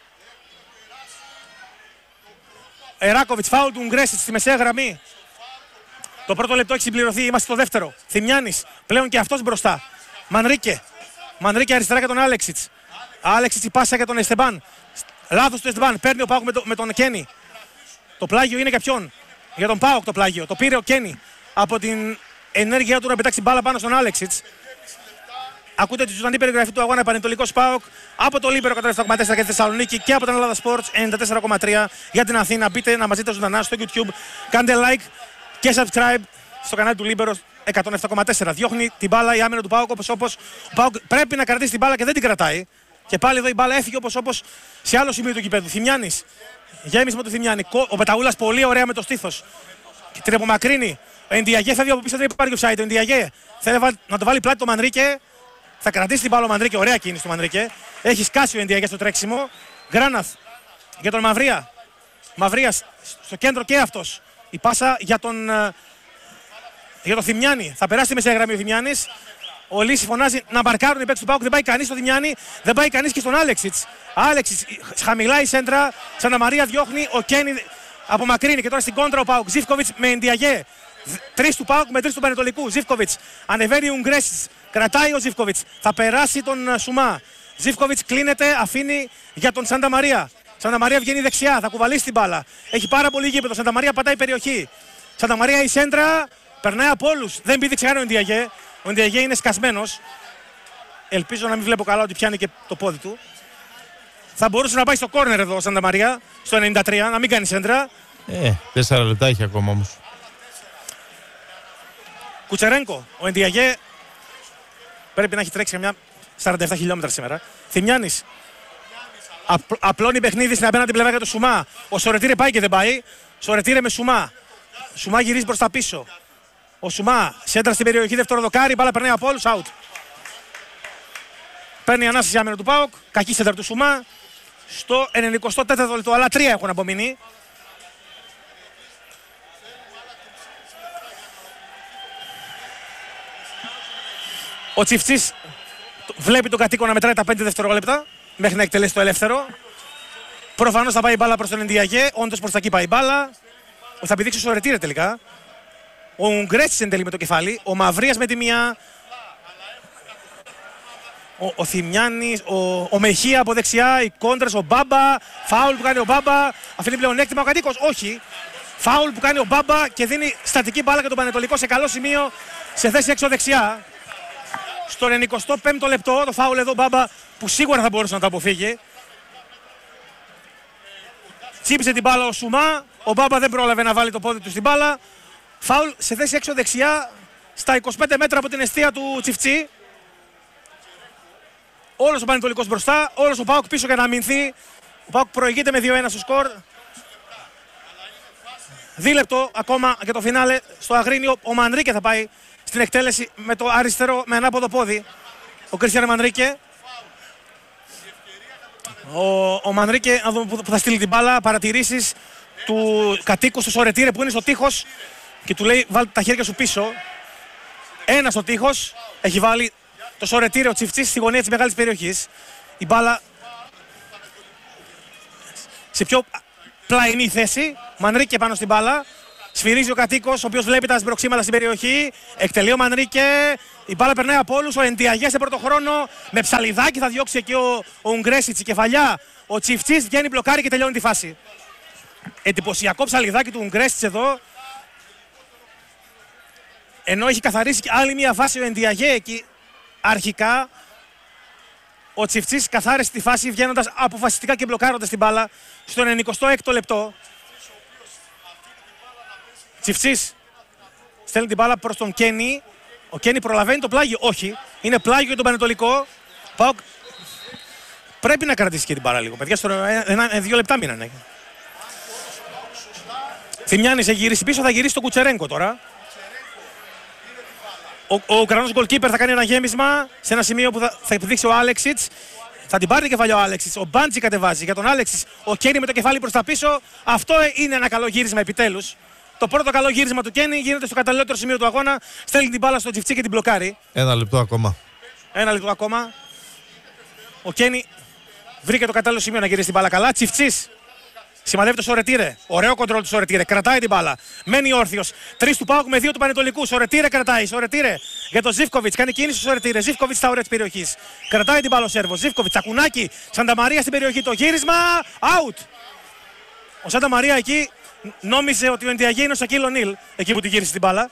Εράκοβιτς, φάουλ του Γκρέσιτς στη μεσαία γραμμή. Το πρώτο λεπτό έχει συμπληρωθεί, είμαστε στο δεύτερο. Θημιάνης, πλέον και αυτός μπροστά. Μανρίκε. Μανρίκε αριστερά για τον Άλεξιτς. Άλεξιτς η πάσα για τον Εστεμπάν. Λάθος του Εστεμπάν, παίρνει ο ΠΑΟΚ με τον Κένι. Το πλάγιο είναι για ποιον? Για τον ΠΑΟΚ το πλάγιο. Το πήρε ο Κένι από την ενέργειά του να πετάξει μπάλα πάνω στον Άλεξιτς. Ακούτε τη ζωντανή περιγραφή του αγώνα Πανετολικός ΠΑΟΚ από το Λίμπερο 107,4 για τη Θεσσαλονίκη και από την Ελλάδα Sports 94,3 για την Αθήνα. Μπείτε να μας δείτε ζωντανά στο YouTube. Κάντε like και subscribe στο κανάλι του Λίμπερο 107,4. Διώχνει την μπάλα η άμυνα του ΠΑΟΚ όπως ο ΠΑΟΚ πρέπει να κρατήσει την μπάλα και δεν την κρατάει. Και πάλι εδώ η μπάλα έφυγε όπως σε άλλο σημείο του γηπέδου. Θημιάνης. Γέμισμα του Θημιάνη. Ο Πεταούλας πολύ ωραία με το στήθος. Την απομακρύνει. Ο Εντιαγέ φεύγει από πίσω, δεν υπάρχει offside. Ο Εντιαγέ θέλει να το βάλει πλάτη το Μανρίκε. Θα κρατήσει την μπάλα ο Μανρίκε. Ωραία κίνηση του Μανρίκε. Έχει σκάσει ο Εντιαγέ στο τρέξιμο. Γκράναθ για τον Μαυρία. Μαυρίας στο κέντρο και αυτός. Η πάσα για τον Θημιάνη. Θα περάσει τη μεσαία γραμμή ο Θημιάνης. Ο Λύση φωνάζει να μαρκάρουν οι παίκτες του ΠΑΟΚ. Δεν πάει κανείς στο Θημιάνη. Δεν πάει κανείς και στον Άλεξιτς. Άλεξιτς χαμηλά η σέντρα. Σανταμαρία διώχνει. Ο Κένι απομακρύνει και τώρα στην κόντρα ο ΠΑΟΚ. Ζίβκοβιτς με Εντιαγέ. 3 του ΠΑΟΚ με 3 του Πανετολικού. Ζίβκοβιτς ανεβαίνει ο Γκρέσιτς. Κρατάει ο Ζίβκοβιτς. Θα περάσει τον Σουμά. Ζίβκοβιτς κλείνεται. Αφήνει για τον Σανταμαρία. Σανταμαρία βγαίνει δεξιά. Θα κουβαλήσει την μπάλα. Έχει πάρα πολύ γήπεδο. Σανταμαρία πατάει περιοχή. Σανταμαρία η σέντρα. Περνάει από όλους. Δεν πήδηξε καν ο Εντιαγέ. Ο Εντιαγέ είναι σκασμένος. Ελπίζω να μην βλέπω καλά ότι πιάνει και το πόδι του. Θα μπορούσε να πάει στο κόρνερ εδώ ο Σανταμαρία. Στο 93. Να μην κάνει σέντρα. 4 λεπτά έχει ακόμα όμως. Κουτσερένκο. Ο Εντιαγέ πρέπει να έχει τρέξει μια 47 χιλιόμετρα σήμερα. Θημιάνης. Απλώνει παιχνίδι στην απέναντι πλευρά για το Σουμά. Ο Σορετήρε πάει και δεν πάει. Σορετήρε με Σουμά. Σουμά γυρίζει προς τα πίσω. Ο Σουμά σέντρα στην περιοχή, δεύτερο δοκάρι. Μπάλα περνάει από όλους. Out. Παίρνει ανάσταση άμυνα του ΠΑΟΚ. Κακή σέντρα του Σουμά. Στο 94ο λεπτό. Αλλά 3 έχουν απομείνει. Ο Τσιφτσής βλέπει τον κατοίκο να μετράει τα 5 δευτερόλεπτα μέχρι να εκτελέσει το ελεύθερο. Προφανώς θα πάει η μπάλα προς τον Εντιαγέ. Όντως προς τα εκεί πάει η μπάλα. Θα πηδήξει ο Σορετήρε τελικά. Ο Γκρέσιτς εν τέλει με το κεφάλι. Ο Μαυρίας με τη μία. Ο Θημιάνης. Ο Μεχία από δεξιά. Οι κόντρες. Ο Μπάμπα. Φάουλ που κάνει ο Μπάμπα. Αφήνει πλεονέκτημα ο κατοίκος. Όχι. Φάουλ που κάνει ο Μπάμπα και δίνει στατική μπάλα για τον Πανετολικό σε καλό σημείο. Σε θέση έξω δεξιά. Στο 95ο λεπτό το φάουλ εδώ Μπάμπα που σίγουρα θα μπορούσε να το αποφύγει. Τσίπησε την μπάλα ο Σουμά. Ο Μπάμπα δεν πρόλαβε να βάλει το πόδι του στην μπάλα. Φάουλ σε θέση έξω δεξιά στα 25 μέτρα από την εστία του Τσιφτσί. Όλος ο Πανετολικός μπροστά. Όλος ο ΠΑΟΚ πίσω για να αμυνθεί. Ο ΠΑΟΚ προηγείται με 2-1 στο σκορ. Δίλεπτο ακόμα για το φινάλε στο Αγρίνιο. Ο Μανρίκε θα πάει στην εκτέλεση με το αριστερό, με ανάποδο πόδι. Ο Κριστιαν Μανρίκε. Ο Μανρίκε, να δούμε που θα στείλει την μπάλα. Παρατηρήσεις του κατοίκου του Σορετήρε που είναι στο τείχος και του λέει βάλτε τα χέρια σου πίσω. Ένα στο τείχος. Έχει βάλει το Σορετήρε ο Τσιφτσής στη γωνία της μεγάλης περιοχής. Η μπάλα σε πιο πλαϊνή θέση. Μανρίκε πάνω στην μπάλα. Σφυρίζει ο κατοίκος, ο οποίος βλέπει τα σμπροξίματα στην περιοχή. Εκτελεί ο Μανρίκε. Η μπάλα περνάει από όλους. Ο Εντιαγέ σε πρώτο χρόνο. Με ψαλιδάκι θα διώξει εκεί ο Ουγγρέσιτς. Η κεφαλιά. Ο Τσιφτσής βγαίνει, μπλοκάρει και τελειώνει τη φάση. Εντυπωσιακό ψαλιδάκι του Ουγγρέσιτς εδώ. Ενώ έχει καθαρίσει άλλη μια φάση ο Εντιαγέ εκεί αρχικά. Ο Τσιφτσής καθάρισε τη φάση βγαίνοντας αποφασιστικά και μπλοκάροντας την μπάλα στο 96ο λεπτό. Τσιφτσής στέλνει την μπάλα προς τον Κένι. Ο Κένι προλαβαίνει το πλάγιο. Όχι. Είναι πλάγιο για τον Πανετολικό. ΠΑΟΚ πρέπει να κρατήσει και την μπάλα λίγο. Παιδιά, στο 2 λεπτά μείνανε. Θημιάνης έχει γυρίσει πίσω, θα γυρίσει τον Κουτσερένκο τώρα. Ο Ουκρανός γκολκίπερ θα κάνει ένα γέμισμα σε ένα σημείο που θα επιδείξει ο Άλεξιτς. Θα την πάρει την κεφαλιά ο Άλεξιτς. Ο Μπάντζι κατεβάζει για τον Άλεξιτς. Ο Κένι με το κεφάλι προς τα πίσω. Αυτό είναι ένα καλό γύρισμα επιτέλους. Το πρώτο καλό γύρισμα του Κένι γίνεται στο καταλληλότερο σημείο του αγώνα. Στέλνει την μπάλα στο Τσιφτσί και την μπλοκάρει. 1 λεπτό ακόμα. 1 λεπτό ακόμα. Ο Κένι βρήκε το κατάλληλο σημείο να γυρίσει την μπάλα καλά. Τσιφτσής σημαδεύει το Σορετήρε. Ωραίο κοντρόλ του Σορετήρε. Κρατάει την μπάλα. Μένει όρθιος. 3 του ΠΑΟΚ με 2 του Πανετολικού. Σορετήρε κρατάει. Σορετήρε για τον Ζίβκοβιτς. Κάνει κίνηση στο Σορετήρε. Ζίβκοβιτς στα όρια της περιοχής. Κρατάει την μπάλα ο Σέρβος. Ζίβκοβιτς. Σακουνάκι. Σανταμαρία στην περιοχή. Το γύρισμα. Out. Ο Σανταμαρία εκεί νόμιζε ότι ο Εντιαγέ είναι ο Σακίλ Ονίλ. Εκεί που τη γύρισε την μπάλα.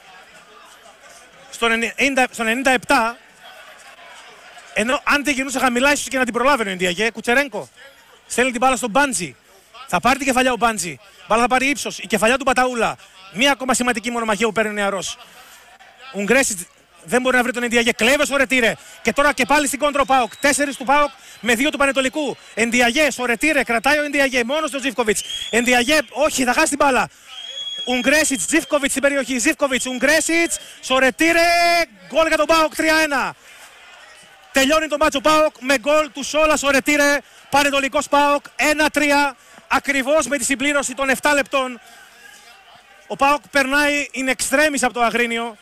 Στο 97. Ενώ αν δεν γυρνούσε χαμηλά, ίσως και να την προλάβαινε ο Εντιαγέ. Κουτσερένκο στέλνει την μπάλα στον Μπάντζι. Θα πάρει την κεφαλιά ο Μπάντζι. Μπάλα θα πάρει ύψος. Η κεφαλιά του Μπαταούλα. Μία ακόμα σημαντική μονομαχία που παίρνει ο νεαρός. Ουγγρέσιτς δεν μπορεί να βρει τον Εντιαγέ. Κλέβε ο Ρετήρε. Και τώρα και πάλι στην κόντρα ο ΠΑΟΚ. 4 του ΠΑΟΚ με 2 του Πανετολικού. Εντιαγέ, ο Ρετήρε. Κρατάει ο Εντιαγέ. Μόνος του Ζίβκοβιτς. Εντιαγέ, όχι, θα χάσει την μπάλα. Ουγγρέσιτς, Ζίβκοβιτς στην περιοχή. Ζίβκοβιτς, Ουγγρέσιτς, Σορετήρε. Γκολ για τον ΠΑΟΚ 3-1. Τελειώνει το μάτσο ΠΑΟΚ με γκολ του Σόλα Σορετήρε. Πανετολικός ΠΑΟΚ 1-3. Ακριβώς με τη συμπλήρωση των 7 λεπτών. Ο ΠΑΟΚ περνάει in extremis από το Αγρίνιο.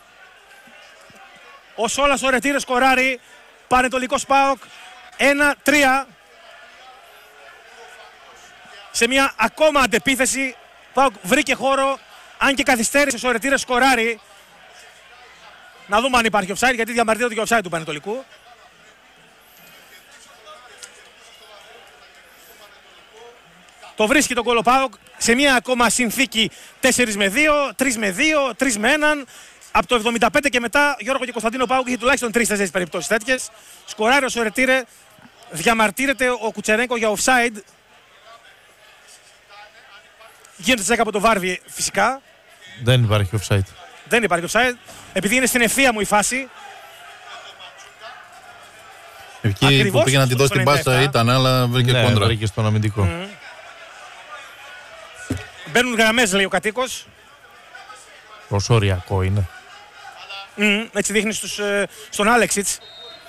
Ο Σόλας ο Ρετήρε σκοράρει. Πανετολικός ΠΑΟΚ 1-3. Σε μια ακόμα αντεπίθεση ΠΑΟΚ βρήκε χώρο. Αν και καθυστέρησε ο Ρετήρε σκοράρει. Να δούμε αν υπάρχει offside, γιατί διαμαρτύρεται και offside του Πανετολικού. Το βρίσκει τον γκολ ο ΠΑΟΚ σε μια ακόμα συνθήκη 4 με 2, 3 με 2, 3 με 1. Από το 75 και μετά, Γιώργο και Κωνσταντίνο, ο ΠΑΟΚ είχε τουλάχιστον 3-4 περιπτώσεις τέτοιες. Σκοράρει ο Σορετήρε, διαμαρτύρεται ο Κουτσερένκο για offside. Γίνεται τσέκα από το Βάρβι φυσικά. Δεν υπάρχει offside. Δεν υπάρχει offside, επειδή είναι στην ευθεία μου η φάση. Εκεί ακριβώς που πήγε να τη δώσει την πάσα ήταν, αλλά βρήκε κόντρα. Βρήκε στον αμυντικό. Μπαίνουν γραμμές, λέει ο κατοίκος. Προσωριακό είναι. Έτσι δείχνει στον Άλεξιτς.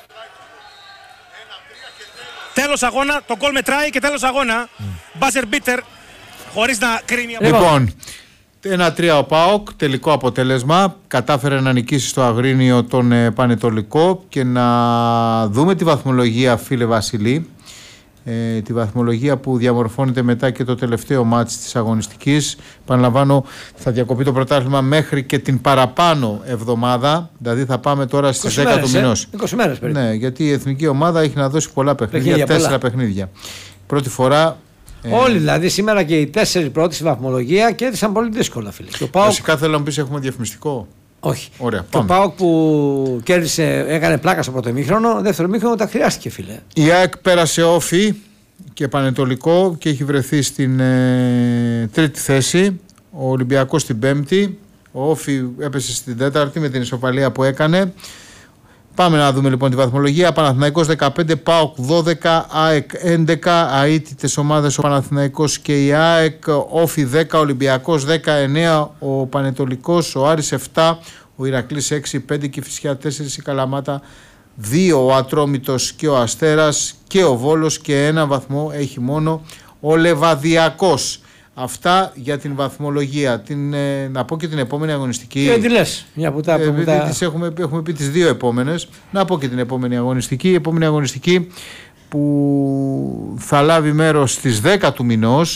Τέλος αγώνα, το γκολ μετράει και τέλος αγώνα. Buzzer beater, χωρίς να κρίνει από... Λοιπόν, 1-3 ο ΠΑΟΚ, τελικό αποτέλεσμα. Κατάφερε να νικήσει στο Αγρίνιο τον Πανετολικό και να δούμε τη βαθμολογία, φίλε Βασιλή. Τη βαθμολογία που διαμορφώνεται μετά και το τελευταίο μάτς της αγωνιστικής. Παραλαμβάνω, θα διακοπεί το πρωτάθλημα μέχρι και την παραπάνω εβδομάδα. Δηλαδή θα πάμε τώρα στις 10 του μηνός. 20 μέρες περίπου. Ναι, γιατί η εθνική ομάδα έχει να δώσει πολλά παιχνίδια, 4 παιχνίδια. Πρώτη φορά. Όλοι δηλαδή σήμερα και οι 4 πρώτοι στη βαθμολογία κέρδισαν πολύ δύσκολα, φίλε. Βασικά θέλω να μου πεις, έχουμε διαφημιστικό. Όχι. Ωραία, το ΠΑΟΚ που κέρδισε, έκανε πλάκα στο πρώτο ημίχρονο, δεύτερο ημίχρονο τα χρειάστηκε, φίλε. Η ΑΕΚ πέρασε Όφη και Πανετολικό και έχει βρεθεί στην τρίτη θέση. Ο Ολυμπιακός στην πέμπτη. Ο Όφη έπεσε στην τέταρτη με την ισοπαλία που έκανε. Πάμε να δούμε λοιπόν τη βαθμολογία. Παναθηναϊκός 15, ΠΑΟΚ 12, ΑΕΚ 11, αίτητες ομάδες ο Παναθηναϊκός και η ΑΕΚ, Όφη 10, Ολυμπιακός 19, ο Πανετολικός, ο Άρης 7, ο Ηρακλής 6, 5 και η Φυσιά 4, η Καλαμάτα 2, ο Ατρόμητος και ο Αστέρας και ο Βόλος και 1 βαθμό έχει μόνο ο Λεβαδιακός. Αυτά για την βαθμολογία. Να πω και την επόμενη αγωνιστική. Και τι λες, μια που τα έχουμε πει τις δύο επόμενες. Να πω και την επόμενη αγωνιστική. Η επόμενη αγωνιστική που θα λάβει μέρος στις 10 του μηνός,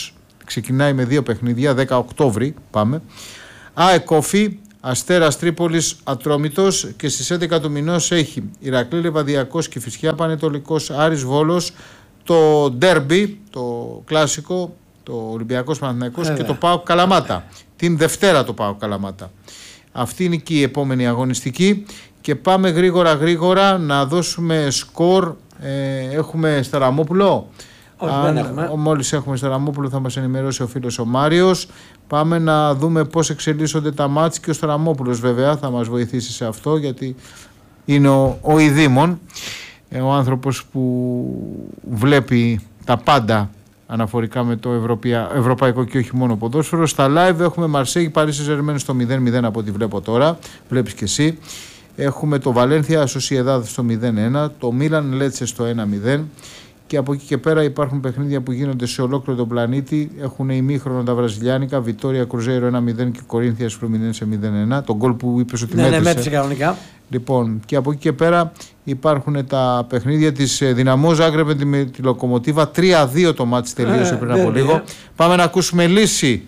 ξεκινάει με 2 παιχνίδια, 10 Οκτώβρη πάμε. ΑΕΚ Όφη, Αστέρας Τρίπολης Ατρόμητος, και στις 11 του μηνός έχει Ηρακλή Λεβαδιακός Κηφισιά Πανετολικός Άρης Βόλος, το ντέρμπι, το κλασικό, το Ολυμπιακός Παναθηναϊκός και το ΠΑΟΚ Καλαμάτα. Την Δευτέρα το ΠΑΟΚ Καλαμάτα. Αυτή είναι και η επόμενη αγωνιστική. Και πάμε γρήγορα να δώσουμε σκορ. Έχουμε Σταραμόπουλο. Μόλις έχουμε Σταραμόπουλο θα μας ενημερώσει ο φίλος ο Μάριος. Πάμε να δούμε πώς εξελίσσονται τα μάτς, και ο Σταραμόπουλος βέβαια θα μας βοηθήσει σε αυτό, γιατί είναι ο ειδήμων, ο άνθρωπος που βλέπει τα πάντα αναφορικά με το ευρωπαϊκό και όχι μόνο ποδόσφαιρο. Στα live έχουμε Μαρσέγι Παρί Σεν-Ζερμέν στο 0-0 από ό,τι βλέπω τώρα, βλέπεις και εσύ. Έχουμε το Βαλένθια Σοσιεδάδ στο 0-1, το Μίλαν Λέτσε στο 1-0, και από εκεί και πέρα υπάρχουν παιχνίδια που γίνονται σε ολόκληρο τον πλανήτη. Έχουν ημίχρονο τα βραζιλιάνικα, Βιτόρια Κρουζέιρο 1-0 και Κορίνθιας Φλουμινένσε 0-1. Τον γκολ που είπες ότι μέτρησε. Ναι, μέτρησε κανονικά. Λοιπόν, και από εκεί και πέρα υπάρχουν τα παιχνίδια της Δυναμό Ζάγκρεπ με τη Λοκομοτίβα. 3-2 το μάτς τελείωσε πριν από λίγο. Πάμε να ακούσουμε λύση.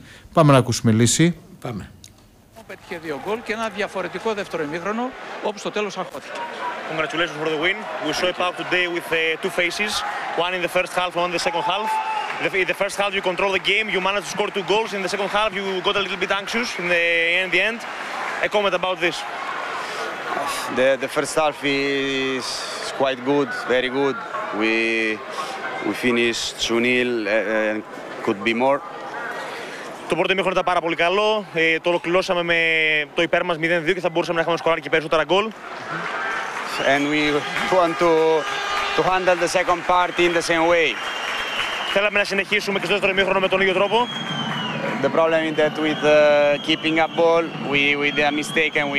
Πάμε. Πέτυχε 2 γκολ και ένα διαφορετικό δεύτερο ημίχρονο, όπου στο τέλος αγχώθηκε. Congratulations for the win. We saw a PAOK today with two faces, one in the first half, one in the second half. In the first half you controlled the game, you managed to score 2 goals. In the second half you got a little bit anxious in the end. A comment about this. The first half is quite good, very good. We finished 2-0 and could be more. Το πρώτο ημίχρονο ήταν πάρα πολύ καλό. Το ολοκληρώσαμε με το υπέρ μας 0-2 και θα μπορούσαμε να έχουμε σκοράρει και περισσότερα γκολ. And we want to handle the second part in the same way. Θέλαμε να συνεχίσουμε και στο δεύτερο ημίχρονο με τον ίδιο τρόπο. The problem is that with keeping up ball, we did a mistake and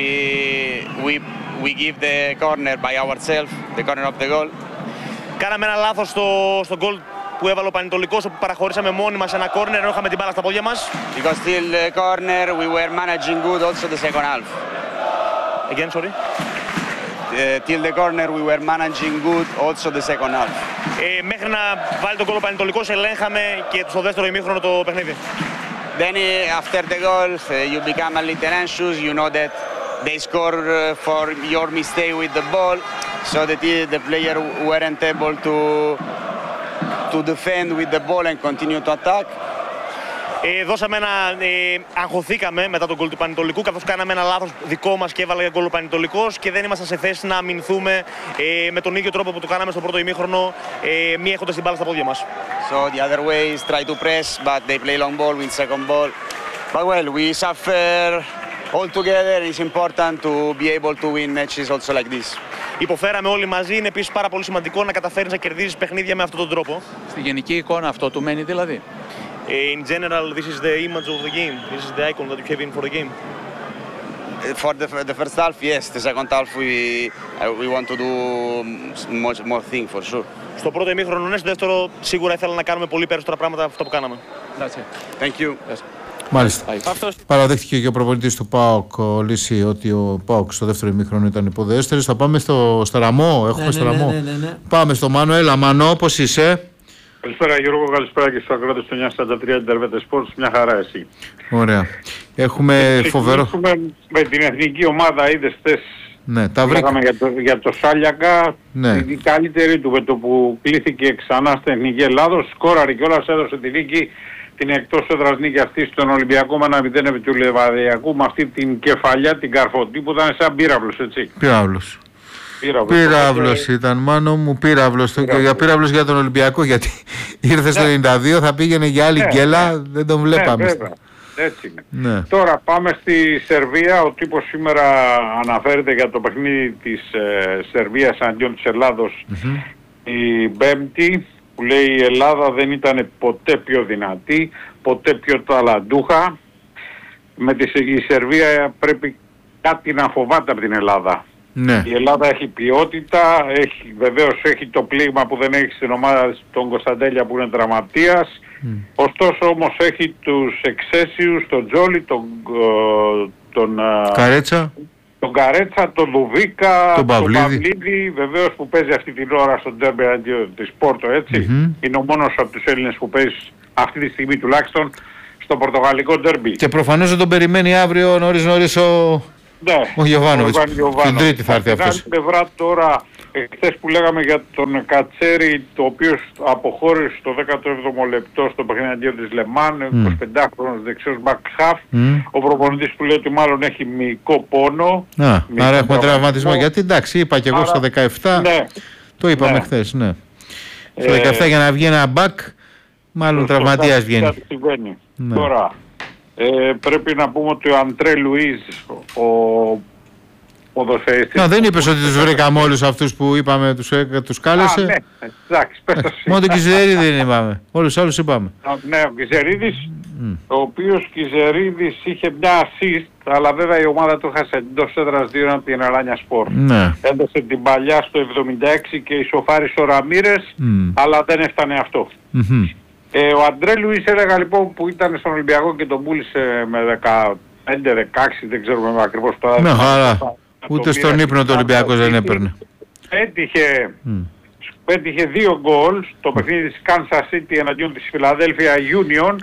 we give the corner by ourselves, the corner of the goal. Κάναμε ένα λάθος στο γκολ που έβαλε ο Πανετολικός, όπου παραχωρήσαμε μόνοι μας ένα κόρνερ ενώ είχαμε την μπάλα στα πόδια μας. Because till the corner we were managing good also the second half. Again, sorry. Till the corner we were managing good also the second half. Μέχρι να βάλει τον γκολ ο Πανετολικός ελέγχαμε και στο δεύτερο ημίχρονο το παιχνίδι. Then after the goal you become a little anxious, you know that they score for your mistake with the ball, so that the player weren't able to defend with the ball and continue to attack. Αγχωθήκαμε μετά τον γκολ του Πανετολικού, καθώς κάναμε ένα λάθος δικό μας και έβαλε γκολ ο Πανετολικός και δεν ήμασταν σε θέση να αμυνθούμε με τον ίδιο τρόπο που το κάναμε στο πρώτο ημίχρονο, μη έχοντας την μπάλα στα πόδια μας. So the other way is try to press, but they play long ball with second ball. But well, we suffer all together. It's important to be able to win matches also like this. Υποφέραμε όλοι μαζί, είναι επίσης πάρα πολύ σημαντικό να καταφέρεις να κερδίζεις παιχνίδια με αυτόν τον τρόπο. Στη γενική εικόνα αυτό του μένει δηλαδή. In general, this is the image of the game. This is the icon that you have in for the game. For the first half, yes. The second half, we want to do much more things for sure. Στο πρώτο ημίχρονο, ναι. Στο δεύτερο, σίγουρα ήθελα να κάνουμε πολύ περισσότερα πράγματα από αυτά που κάναμε. Thank you. Μάλιστα. Παραδέχτηκε και ο προπονητής του ΠΑΟΚ Λύση ότι ο ΠΑΟΚ στο δεύτερο ημίχρονο ήταν υποδέστερος. Θα πάμε στο Ραμό. Έχουμε στο Ραμό. Ναι. Πάμε στο Μάνο. Έλα, Μάνο, πώς είσαι? Καλησπέρα Γιώργο, καλησπέρα και στους ακροατές του 943 Intervete Sports. Μια χαρά εσύ. Ωραία. Έχουμε φοβερό. Με την εθνική ομάδα, είδες χθες. Ναι, τα βρήκαμε για το Σάλιακα. Ναι. Η καλύτερη του με το που κλήθηκε ξανά στην Εθνική Ελλάδος. Σκόραρε κιόλας, έδωσε τη νίκη, την εκτός έδρας νίκη αυτή στον Ολυμπιακό με 1-0 επί του Λεβαδιακού, με αυτή την κεφαλιά, την καρφωτή που ήταν σαν πύραυλος, έτσι. Πύραυλος ήταν, Μάνο μου, πύραυλος για τον Ολυμπιακό, γιατί ήρθε στο 92, θα πήγαινε για άλλη γκέλα, δεν τον βλέπαμε. Έτσι είναι. Ναι. Τώρα πάμε στη Σερβία. Ο τύπος σήμερα αναφέρεται για το παιχνίδι της Σερβίας αντίον της Ελλάδος η Πέμπτη, που λέει η Ελλάδα δεν ήταν ποτέ πιο δυνατή, ποτέ πιο ταλαντούχα. Η Σερβία πρέπει κάτι να φοβάται από την Ελλάδα. Ναι. Η Ελλάδα έχει ποιότητα, βεβαίως έχει το πλήγμα που δεν έχει στην ομάδα τον Κωνσταντέλια που είναι τραυματίας. Ωστόσο όμως έχει τους εξαίσιους, τον Τζόλι, τον Καρέτσα, τον Δουβίκα, τον Παυλίδη, βεβαίως που παίζει αυτή την ώρα στον ντέρμπι αντίον της Πόρτο, έτσι. Είναι ο μόνος από τους Έλληνες που παίζει αυτή τη στιγμή τουλάχιστον στο πορτογαλικό ντέρμπι. Και προφανώς δεν τον περιμένει αύριο νωρίς ο Γιοβάνοβιτς. Την Τρίτη θα έρθει αυτός. Στην πλευρά τώρα, χθες που λέγαμε για τον Κατσέρι, το οποίος αποχώρησε στο 17ο λεπτό στο παιχνίδι αντίον της Λεμάν, 25χρονος δεξιός back half, ο προπονητής που λέει ότι μάλλον έχει μυϊκό πόνο. Άρα έχουμε τραυματισμό, γιατί εντάξει είπα και εγώ στο 17, το είπαμε χθες, ναι. Στο 17 για να βγει ένα back, μάλλον τραυματίας βγαίνει. Τώρα, πρέπει να πούμε ότι ο Αντρέ Λουίζ, ο ποδοσφαιριστής... Δεν είπες ότι τους βρήκαμε όλους αυτούς που είπαμε, τους κάλεσε. Ναι, εντάξει, πες το μόνο τον Κιζερίδη δεν είπαμε, όλους άλλους είπαμε. Ναι, ο Κιζερίδης, ο οποίος Κιζερίδης είχε μια assist, αλλά βέβαια η ομάδα του έχασε εντός έδρας 2 από την Αλάνια Σπορ. Έδωσε την παλιά στο 76 και ισοφάρισε ο Ραμίρες, αλλά δεν έφτανε αυτό. Ο Αντρέ Λουίς, έλεγα λοιπόν, που ήταν στον Ολυμπιακό και τον πούλησε με 15-16, δεν ξέρουμε ακριβώς τώρα. Ναι, αλλά ούτε στον ύπνο το Ολυμπιακός δεν έπαιρνε. Πέτυχε 2 γκολ στο παιχνίδι της Kansas City εναντίον της Philadelphia Union.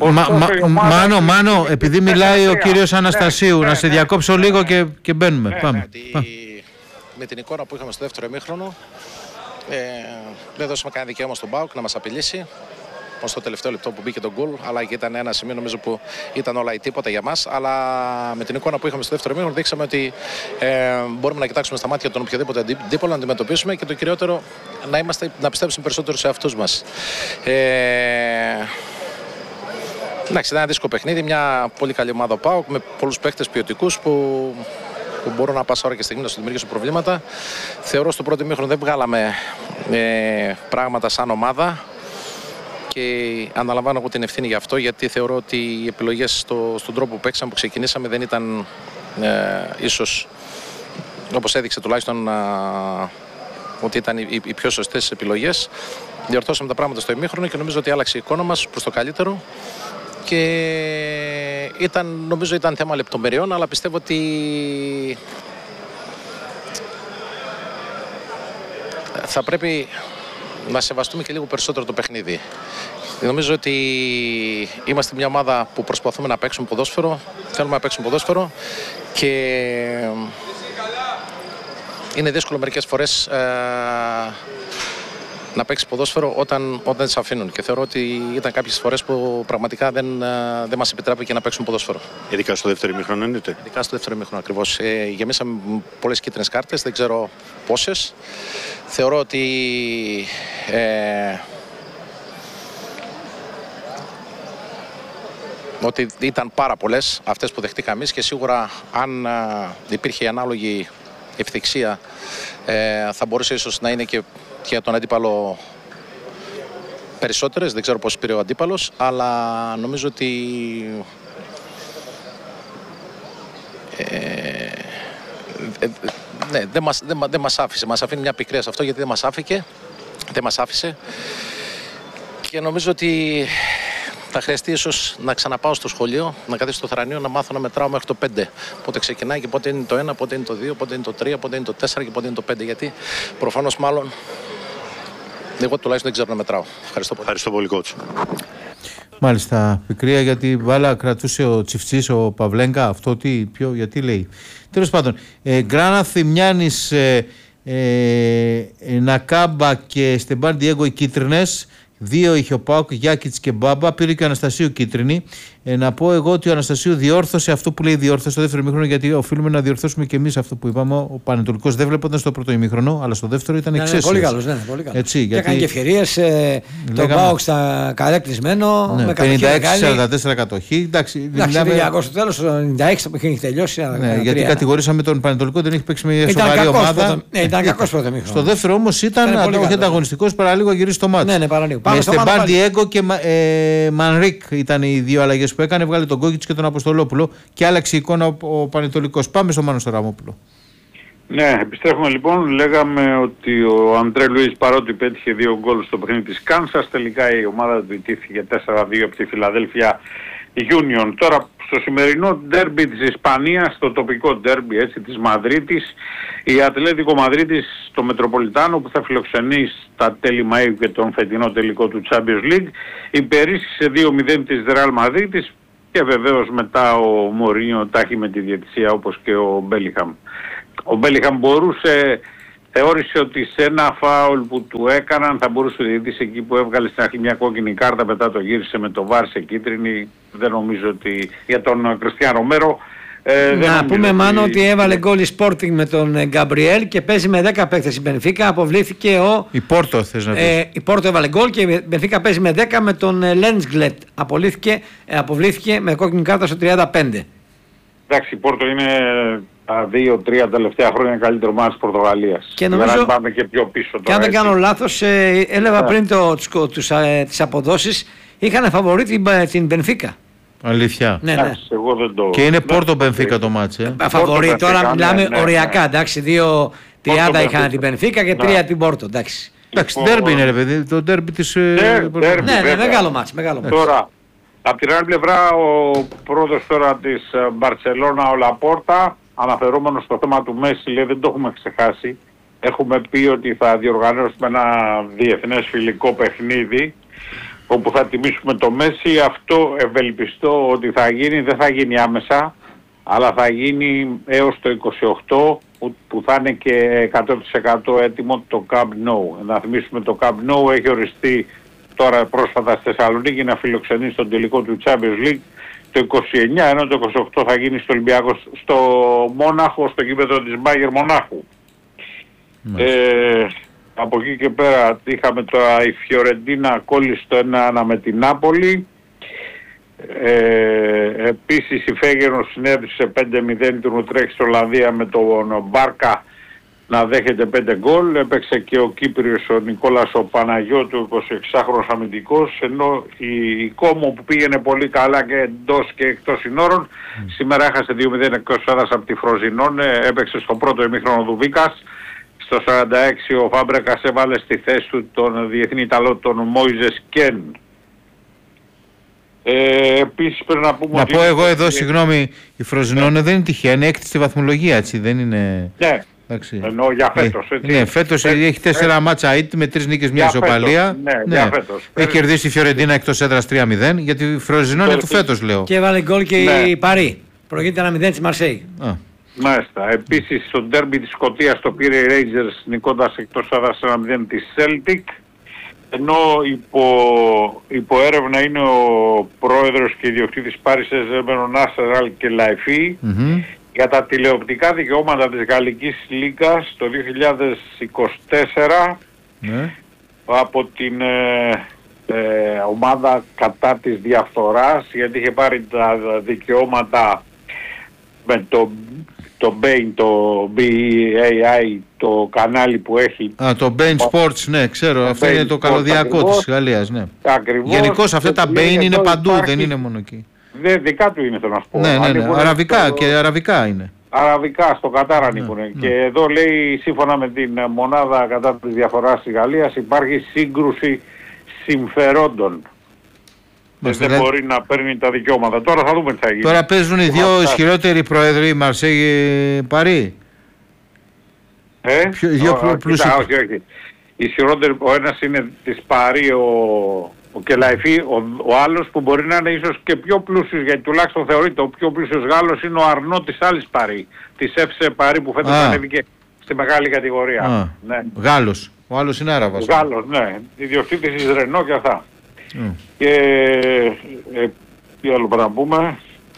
Μάνο, επειδή μιλάει ο κύριος Αναστασίου, να σε διακόψω λίγο και μπαίνουμε. Πάμε. Με την εικόνα που είχαμε στο δεύτερο ημίχρονο, δεν δώσαμε κανένα δικαίωμα στον ΠΑΟΚ να μας απειλήσει. Στο τελευταίο λεπτό που μπήκε το γκολ, αλλά και ήταν ένα σημείο νομίζω που ήταν όλα ή τίποτα για μας. Αλλά με την εικόνα που είχαμε στο δεύτερο μήνα δείξαμε ότι μπορούμε να κοιτάξουμε στα μάτια τον οποιοδήποτε αντίπολο, να αντιμετωπίσουμε και το κυριότερο να πιστέψουμε περισσότερο σε αυτούς μας. Εντάξει, ήταν ένα δύσκολο παιχνίδι, μια πολύ καλή ομάδα ΠΑΟΚ με πολλούς παίχτες ποιοτικούς που μπορούν να πάσα ώρα και στιγμή να σου δημιουργήσουν προβλήματα. Θεωρώ στο πρώτο ημίχρονο δεν βγάλαμε πράγματα σαν ομάδα. Και αναλαμβάνω εγώ την ευθύνη γι' αυτό, γιατί θεωρώ ότι οι επιλογές στον τρόπο που παίξαμε, που ξεκινήσαμε, δεν ήταν ίσως, όπως έδειξε τουλάχιστον, ότι ήταν οι πιο σωστές επιλογές. Διορθώσαμε τα πράγματα στο ημίχρονο και νομίζω ότι άλλαξε η εικόνα μας προς το καλύτερο. Και νομίζω ήταν θέμα λεπτομεριών, αλλά πιστεύω ότι θα πρέπει να σεβαστούμε και λίγο περισσότερο το παιχνίδι. Νομίζω ότι είμαστε μια ομάδα που προσπαθούμε να παίξουμε ποδόσφαιρο, θέλουμε να παίξουμε ποδόσφαιρο και είναι δύσκολο μερικές φορές να παίξει ποδόσφαιρο όταν δεν σε αφήνουν. Και θεωρώ ότι ήταν κάποιες φορές που πραγματικά δεν μας επιτράπηκε να παίξουμε ποδόσφαιρο. Ειδικά στο δεύτερο ημίχρονο εννοείται. Ειδικά στο δεύτερο ημίχρονο ακριβώς. Γεμίσαμε πολλές κίτρινες κάρτες, δεν ξέρω πόσες. Θεωρώ ότι ήταν πάρα πολλές αυτές που δεχτήκαμε εμείς και σίγουρα αν υπήρχε ανάλογη ευθυξία θα μπορούσε ίσως να είναι και για τον αντίπαλο περισσότερες, δεν ξέρω πώς πήρε ο αντίπαλος, αλλά νομίζω ότι ναι, δεν μας άφησε, μας αφήνει μια πικρία σε αυτό γιατί δεν μας άφησε και νομίζω ότι θα χρειαστεί ίσως να ξαναπάω στο σχολείο, να καθίσω στο θρανείο, να μάθω να μετράω μέχρι το 5. Πότε ξεκινάει και πότε είναι το 1, πότε είναι το 2, πότε είναι το 3, πότε είναι το 4 και πότε είναι το 5. Γιατί προφανώς μάλλον εγώ τουλάχιστον δεν ξέρω να μετράω. Ευχαριστώ πολύ. Ευχαριστώ πολύ, κότσο. Μάλιστα, πικρία γιατί μπάλα κρατούσε ο Τσιφτσής, ο Παυλέγκα, αυτό γιατί λέει. Τέλος πάντων, Γκράνα Θημιάνης, Νακάμπα και Στεμπάν Διέγκο οι κίτρινες. 2 είχε ο ΠΑΟΚ, Γιάκητς και Μπάμπα. Πήρε και ο Αναστασίου κίτρινη. Να πω εγώ ότι ο Αναστασίου διόρθωσε αυτό που λέει διόρθωσε στο δεύτερο ημίχρονο, γιατί οφείλουμε να διορθώσουμε και εμείς αυτό που είπαμε. Ο Πανετολικός δεν βλέπονταν στο πρώτο ημίχρονο, αλλά στο δεύτερο ήταν εξαίσιος. Πολύ καλός, ναι, πολύ καλός. Έτσι, γιατί... έκανε και ευκαιρίες. Το ΠΑΟΚ στα καρέκλεισμένο. Ναι, 56-44 κατοχή. Εντάξει, μιλάμε... στο τέλος, το 96 το παιχνίδι έχει τελειώσει. Ναι, γιατί κατηγορήσαμε τον Πανετολικό, δεν έχει παίξει με σοβαρή ομάδα. Ήταν κακός πρώτο ημίχρονο. Στο δεύτερο όμως ήταν ανταγωνιστικός, παραλίγο γυρίσει το μάτι. Ναι, παραλίγο. Στεμπάν Διέγκο και Μανρίκ ήταν οι δύο αλλαγές που έκανε. Βγάλε τον Κόκκιτς και τον Αποστολόπουλο και άλλαξε η εικόνα ο Πανετολικός. Πάμε στο Μάνο Στοραμόπουλο. Ναι, επιστρέφουμε λοιπόν. Λέγαμε ότι ο Αντρέ Λουίς, παρότι πέτυχε 2 γκολ στο παιχνίδι της Κάνσας, τελικά η ομάδα του ιτήθηκε 4-2 από τη Φιλαδέλφια Union. Τώρα στο σημερινό ντέρμπι της Ισπανίας, το τοπικό ντέρμπι έτσι της Μαδρίτης, η Ατλέτικο Μαδρίτης στο Μετροπολιτάνο που θα φιλοξενεί στα τέλη Μαΐου και τον φετινό τελικό του Champions League, υπερίσχυσε 2-0 της Ρεάλ Μαδρίτης και βεβαίως μετά ο Μωρίνιο τάχει με τη διαιτησία όπως και ο Μπέλιγχαμ. Ο Μπέλιγχαμ θεώρησε ότι σε ένα φάουλ που του έκαναν θα μπορούσε ο διαιτητής εκεί που έβγαλε στην αρχή μια κόκκινη κάρτα, μετά το γύρισε με το βάρ σε κίτρινη. Δεν νομίζω ότι για τον Κριστιαν Ρομέρο. Να πούμε μάλλον ότι έβαλε γκολ η Sporting με τον Γκαμπριέλ και παίζει με 10 παίκτες η Μπενφίκα. Αποβλήθηκε η Πόρτο, θες να πεις. Η Πόρτο έβαλε γκολ και η Μπενφίκα παίζει με 10 με τον Λένσγκλετ. Αποβλήθηκε με κόκκινη κάρτα στο 35. Εντάξει, η Πόρτο είναι τα 2-3 τελευταία χρόνια καλύτερο μάτς της Πορτογαλίας. Και νομίζω, για να πάμε και πιο πίσω τώρα. Και αν δεν κάνω λάθος, έλεγα πριν τις αποδόσεις, είχαν φαβορί την Μπενφίκα. Αλήθεια. Ναι, ναι. Εγώ δεν το... Και είναι Πόρτο Μπενφίκα το μάτς. Φαβορί, τώρα μιλάμε οριακά, εντάξει, 2-30 είχαν την Μπενφίκα και 3 την Πόρτο, εντάξει. Εντάξει, ντέρμπι είναι ρε παιδί, το ντέρμπι της... Ναι, μεγάλο μάτς. Τώρα, από την άλλη πλευρά ο πρόεδρος τώρα της Μπαρτσελώνα, ο Λαπόρτα, αναφερόμενος στο θέμα του Μέση, λέει δεν το έχουμε ξεχάσει. Έχουμε πει ότι θα διοργανώσουμε ένα διεθνές φιλικό παιχνίδι όπου θα τιμήσουμε το Μέση. Αυτό ευελπιστώ ότι θα γίνει, δεν θα γίνει άμεσα, αλλά θα γίνει έως το 28 που θα είναι και 100% έτοιμο το Camp Nou. Να θυμίσουμε το Camp Nou έχει οριστεί τώρα πρόσφατα στη Θεσσαλονίκη να φιλοξενεί στον τελικό του Champions League το 29, ενώ το 28 θα γίνει στο Ολυμπιακό, στο Μόναχο, στο γήπεδο της Μπάγερ Μονάχου. Από εκεί και πέρα είχαμε τώρα η Φιωρεντίνα κόλλησε το 1-1 με την Νάπολη. Επίσης η Φέγενο συνέβησε 5-0 την Ουτρέχτη στην Ολλανδία με τον Μπάρκα να δέχεται 5 γκολ. Έπαιξε και ο Κύπριος ο Νικόλας ο Παναγιώτου, 26χρονος αμυντικός, ενώ η Κόμο που πήγαινε πολύ καλά και εντός και εκτός συνόρων, σήμερα έχασε 2-0 εκτός έδρας από τη Φροζινόνε, έπαιξε στο πρώτο ημίχρονο Δουβίκας. Στο 46 ο Φάμπρεκας έβαλε στη θέση του τον διεθνή Ιταλό τον Μόιζες Κεν. Επίσης πρέπει να πούμε... Να πω εγώ εδώ, συγγνώμη, η Φροζινόνε δεν είναι τυχαία, είναι έκτη στη βαθμολογία, έτσι, δεν είναι... Ναι. Εννοώ για φέτος. Ναι, φέτος έχει 4 μάτσα ήττ με 3 νίκες, μια ισοπαλία. Ναι, για φέτος. Έχει κερδίσει η Φιωρεντίνα εκτός έδρας 3-0, γιατί η Φροζινόνε του φέτος λέω. Και έβαλε γκολ και η Παρί. Προηγείται 1-0 της Μαρσέη. Μάλιστα. Επίσης στο ντέρμπι της Σκωτίας το πήρε η Rangers νικώντας εκτός έδρας 1-0 της Celtic. Ενώ υπό έρευνα είναι ο πρόεδρος και ιδιοκτήτης Paris Saint-Germain, ο Νάσερ Αλ Κελαϊφή, για τα τηλεοπτικά δικαιώματα της Γαλλικής Λίγκας το 2024 από την ομάδα κατά της διαφθοράς, γιατί είχε πάρει τα δικαιώματα με το Bain, το BAI, το κανάλι που έχει. Το Bain Sports, ναι, ξέρω. Αυτό είναι το καλωδιακό της Γαλλίας, ναι. Ακριβώς. Γενικώς αυτά τα Bain είναι παντού, δεν είναι μόνο εκεί. Δικά του είναι, θέλω να σου πω. Ναι. Αραβικά και αραβικά είναι. Αραβικά, στο Κατάρ ανήκουν. Και εδώ λέει, σύμφωνα με την μονάδα κατά της διαφοράς της Γαλλίας, υπάρχει σύγκρουση συμφερόντων. Δεν μπορεί να παίρνει τα δικαιώματα. Τώρα θα δούμε τι θα γίνει. Τώρα παίζουν οι δύο ισχυρότεροι πρόεδροι, Μαρσέη Παρί. Όχι. Ισχυρότεροι, ο ένας είναι της Παρί, ο Κελαϊφή, ο άλλος που μπορεί να είναι ίσως και πιο πλούσιος, γιατί τουλάχιστον θεωρείται ο πιο πλούσιος Γάλλος είναι ο Αρνό της άλλης Παρί, της FC Παρί που φέτος ανέβηκε στη μεγάλη κατηγορία. Ναι. Γάλλος, ο άλλος είναι Άραβας. Γάλλος, ναι, ιδιοκτήτης της Ρενό και αυτά. Και τι άλλο πρέπει να πούμε,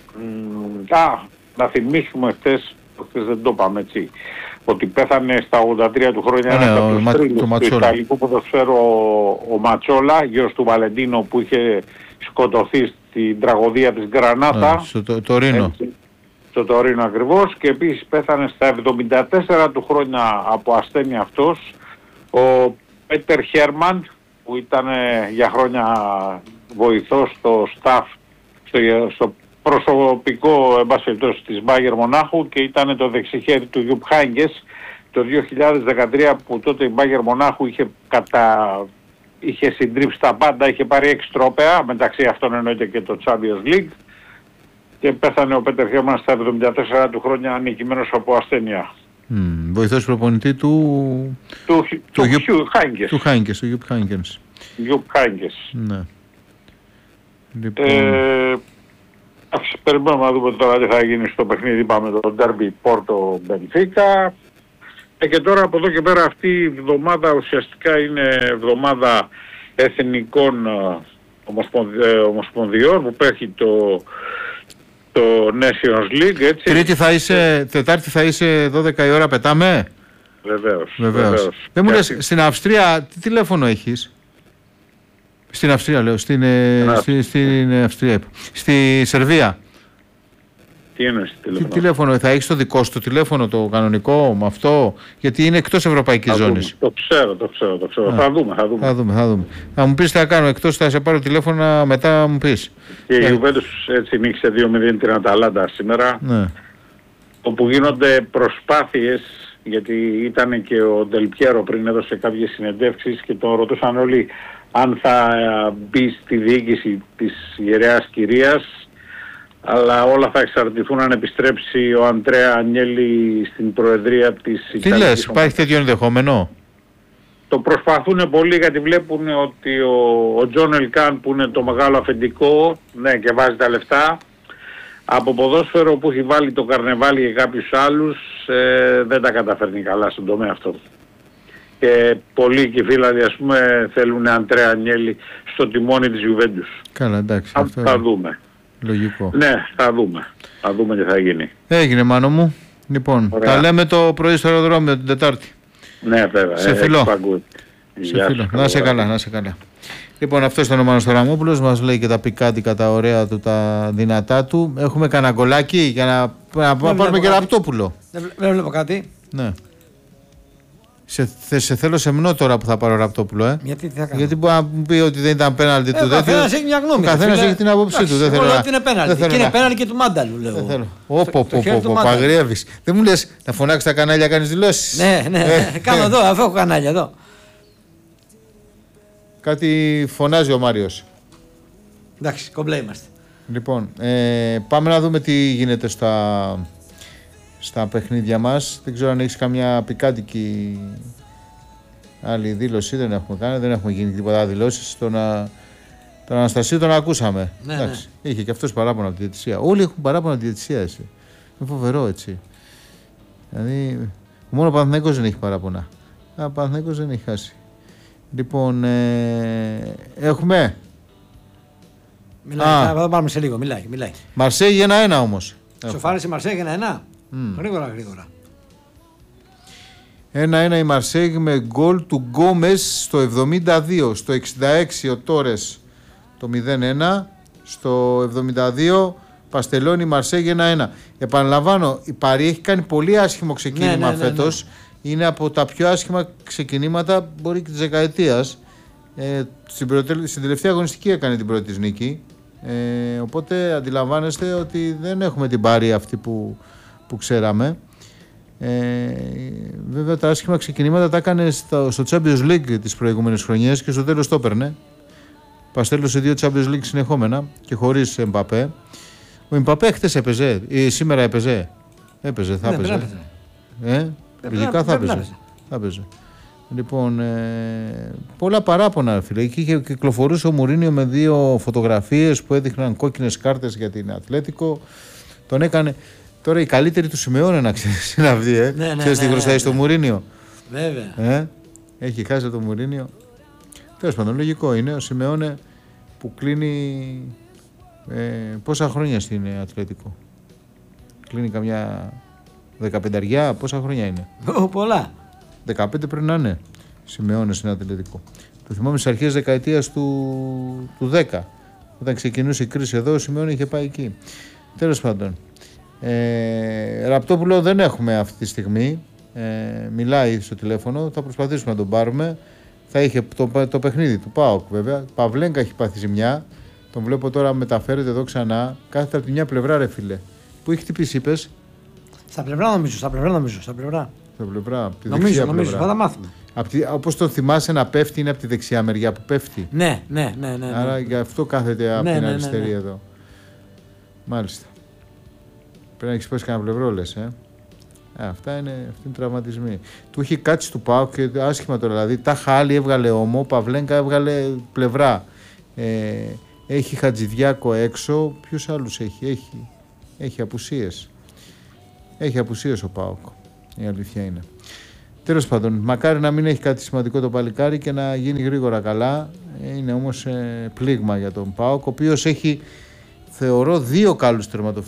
να θυμίσουμε χθες δεν το είπαμε έτσι, ότι πέθανε στα 83 του χρόνια ένας από τους τρίλους του Ιταλικού ποδοσφαίρου ο Ματσόλα, γιος του Βαλεντίνο, που είχε σκοτωθεί στην τραγωδία της Γκρανάτα στο Τωρίνο. Στο Τωρίνο ακριβώς. Και επίσης πέθανε στα 74 του χρόνια από ασθένεια αυτός ο Πέτερ Χέρμαν, που ήταν για χρόνια βοηθός στο staff, στο προσωπικό εμπάσχευτος της Μπάγερ Μονάχου, και ήταν το δεξιχέρι του Γιουπ Χάιγκες το 2013, που τότε η Μπάγερ Μονάχου είχε συντρίψει τα πάντα, είχε πάρει 6 τρόπαια, μεταξύ αυτών εννοείται και το Champions League, Και πέθανε ο Πέτερ Χέρμαν στα 74 του χρόνια νικημένος από ασθένεια. Βοηθός προπονητή του Χάινκες. Του Γιουπ Χάινκες. Ναι. Λοιπόν... περιμένουμε να δούμε τώρα τι θα γίνει στο παιχνίδι. Είπαμε το Ντέρμπι Πόρτο Μπενφίκα. Και τώρα από εδώ και πέρα αυτή η εβδομάδα ουσιαστικά είναι εβδομάδα εθνικών ομοσπονδιών που έχει το Nations League, έτσι. Τετάρτη θα είσαι 12 η ώρα, πετάμε. Βεβαίως. Δεν μου λες, στην Αυστρία τι τηλέφωνο έχεις? Στην Αυστρία λέω, στην Αυστρία, στη Σερβία. Τι εννοείς τηλέφωνο? Τι τηλέφωνο, θα έχεις το δικό σου το τηλέφωνο, το κανονικό, με αυτό, γιατί είναι εκτός ευρωπαϊκής ζώνης. Το ξέρω. Θα δούμε. Θα μου πεις τι θα κάνω, εκτός θα σε πάρω τηλέφωνα, μετά μου πεις. Και η Γιουβέντους έτσι νίκησε 2-0 την Αταλάντα σήμερα, ναι. Όπου γίνονται προσπάθειες, γιατί ήταν και ο Ντελπιέρο πριν έδωσε κάποιες συνεντεύξεις και τον ρωτούσαν όλοι αν θα μπει στη διοίκηση της Ιερέας Κυρίας, αλλά όλα θα εξαρτηθούν αν επιστρέψει ο Αντρέα Ανιέλη στην προεδρία της Ιταλικής. Τι λες, υπάρχει τέτοιο ενδεχόμενο? Το προσπαθούν πολύ γιατί βλέπουν ότι ο Τζον Ελκάν που είναι το μεγάλο αφεντικό, ναι, και βάζει τα λεφτά, από ποδόσφαιρο που έχει βάλει το Καρνεβάλι και κάποιους άλλους, δεν τα καταφέρνει καλά στον τομέα αυτό. Και πολλοί και φίλοι, ας πούμε, θέλουν Αντρέα Ανιέλη στο τιμόνι της Γιουβέντους. Καλά, εντάξει. Θα δούμε. Λογικό. Ναι, θα δούμε. Θα δούμε τι θα γίνει. Έγινε, Μάνο μου. Λοιπόν, τα λέμε το πρωί στο αεροδρόμιο την Τετάρτη. Ναι, βέβαια. Σε φιλό. Να σε καλά. Λοιπόν, αυτό ήταν ο Μάνος Τωραμόπουλος. Μας λέει και τα πικάντικα, τα ωραία του, τα δυνατά του. Έχουμε κανένα γκολάκι για να πάρουμε και Ραπτόπουλο. Δεν βλέπω κάτι. Ναι. Σε θέλω σεμνό τώρα που θα πάρω Ραπτόπουλο, Γιατί τι θα κάνω? Γιατί μπορεί να μου πει ότι δεν ήταν πέναλτι του. Ο καθένας έχει μια γνώμη. Ο καθένας έχει την άποψή του. Δεν θέλω ότι είναι πέναλτι. Και είναι πέναλτι και του Μάνταλου, λέω. Παγριεύεις. Δεν μου λες να φωνάξεις τα κανάλια, κάνεις δηλώσεις? Ναι. Κάνω εδώ, αφού έχω κανάλια εδώ. Κάτι φωνάζει ο Μάριος. Εντάξει, κομπλέ είμαστε. Λοιπόν, πάμε να δούμε τι γίνεται στα παιχνίδια μας. Δεν ξέρω αν έχεις καμιά πικάντικη άλλη δήλωση. Δεν έχουμε κάνει, δεν έχουμε γίνει τίποτα δηλώσεις. Τον Αναστασίου τον ακούσαμε. Ναι, εντάξει, ναι. Είχε και αυτός παράπονα από τη διαιτησία. Όλοι έχουν παράπονα από τη διαιτησία, έτσι. Είναι φοβερό, έτσι. Δηλαδή, μόνο ο Παναθηναϊκός δεν έχει παράπονα. Ο Παναθηναϊκός δεν έχει χάσει. Λοιπόν, έχουμε. Μιλάει, θα πάρουμε σε λίγο, μιλάει. Μαρσέη 1-1 όμως. Σοφάρισε η Μαρσέη 1-1. Γρήγορα. 1-1 η Μαρσέη με γκολ του Γκόμες στο 72. Στο 66 ο Τόρες το 0-1. Στο 72 Παστελώνει η Μαρσέη 1-1. Επαναλαμβάνω, η Παρί έχει κάνει πολύ άσχημο ξεκίνημα φέτος. Είναι από τα πιο άσχημα ξεκινήματα μπορεί και της δεκαετίας. Στην τελευταία αγωνιστική έκανε την πρώτη της νίκη. Οπότε αντιλαμβάνεστε ότι δεν έχουμε την Παρί αυτή που ξέραμε. Βέβαια τα άσχημα ξεκινήματα τα έκανε στο Champions League τις προηγούμενες χρονιές και στο τέλος το έπαιρνε. Παστέλωσε 2 Champions League συνεχόμενα και χωρίς Εμπαπέ. Ο Εμπαπέ χτες έπαιζε, σήμερα έπαιζε. Θα έπαιζε. Λογικά θα έπαιζε. Λοιπόν, πολλά παράπονα, φίλε. Εκεί κυκλοφορούσε ο Μουρίνιο με 2 φωτογραφίες που έδειχναν κόκκινες κάρτες για την Ατλέτικο. Τον έκανε. Τώρα η καλύτερη του Σιμεώνε να ξέρεις είναι αυτή, Ξέρεις τι χρωστάει στο Μουρίνιο. Βέβαια. Έχει χάσει το Μουρίνιο. Τέλος πάντων, λογικό είναι ο Σιμεώνε που κλείνει πόσα χρόνια στην Ατλέτικο. Κλείνει καμιά 15, πόσα χρόνια είναι. Πολλά. 15 πρέπει να είναι. Σιμεώνε στην Ατλέτικο. Το θυμάμαι στις αρχές δεκαετίας του 10. Όταν ξεκινούσε η κρίση εδώ, ο Σιμεώνε είχε πάει εκεί. Τέλος πάντων. Ραπτόπουλο δεν έχουμε αυτή τη στιγμή. Μιλάει στο τηλέφωνο. Θα προσπαθήσουμε να τον πάρουμε. Θα είχε το παιχνίδι του ΠΑΟΚ βέβαια. Παυλέγκα έχει πάθει ζημιά. Τον βλέπω τώρα μεταφέρεται εδώ ξανά. Κάθεται από τη μια πλευρά, ρε φίλε. Πού έχει χτυπήσει, είπες? Στα πλευρά νομίζω. Στα πλευρά. Από τη δεξιά νομίζω. Θα τα μάθουμε. Όπως το θυμάσαι να πέφτει, είναι από τη δεξιά μεριά που πέφτει. Ναι. Άρα γι' αυτό κάθεται από την αριστερή εδώ. Μάλιστα. Πρέπει να έχει πέσει κανένα πλευρό, λες, Αυτά είναι τραυματισμοί. Του έχει κάτσει του ΠΑΟΚ και άσχημα τώρα. Δηλαδή, Τάχα άλλη έβγαλε ομό, Παυλένκα έβγαλε πλευρά. Έχει Χατζηδιάκο έξω. Ποιους άλλους έχει? Έχει απουσίες. Έχει απουσίες ο ΠΑΟΚ. Η αλήθεια είναι. Τέλος πάντων, μακάρι να μην έχει κάτι σημαντικό το παλικάρι και να γίνει γρήγορα καλά. Είναι όμως πλήγμα για τον ΠΑΟΚ, ο οποίος έχει, θεωρώ, 2 καλούς τερματοφύλακες.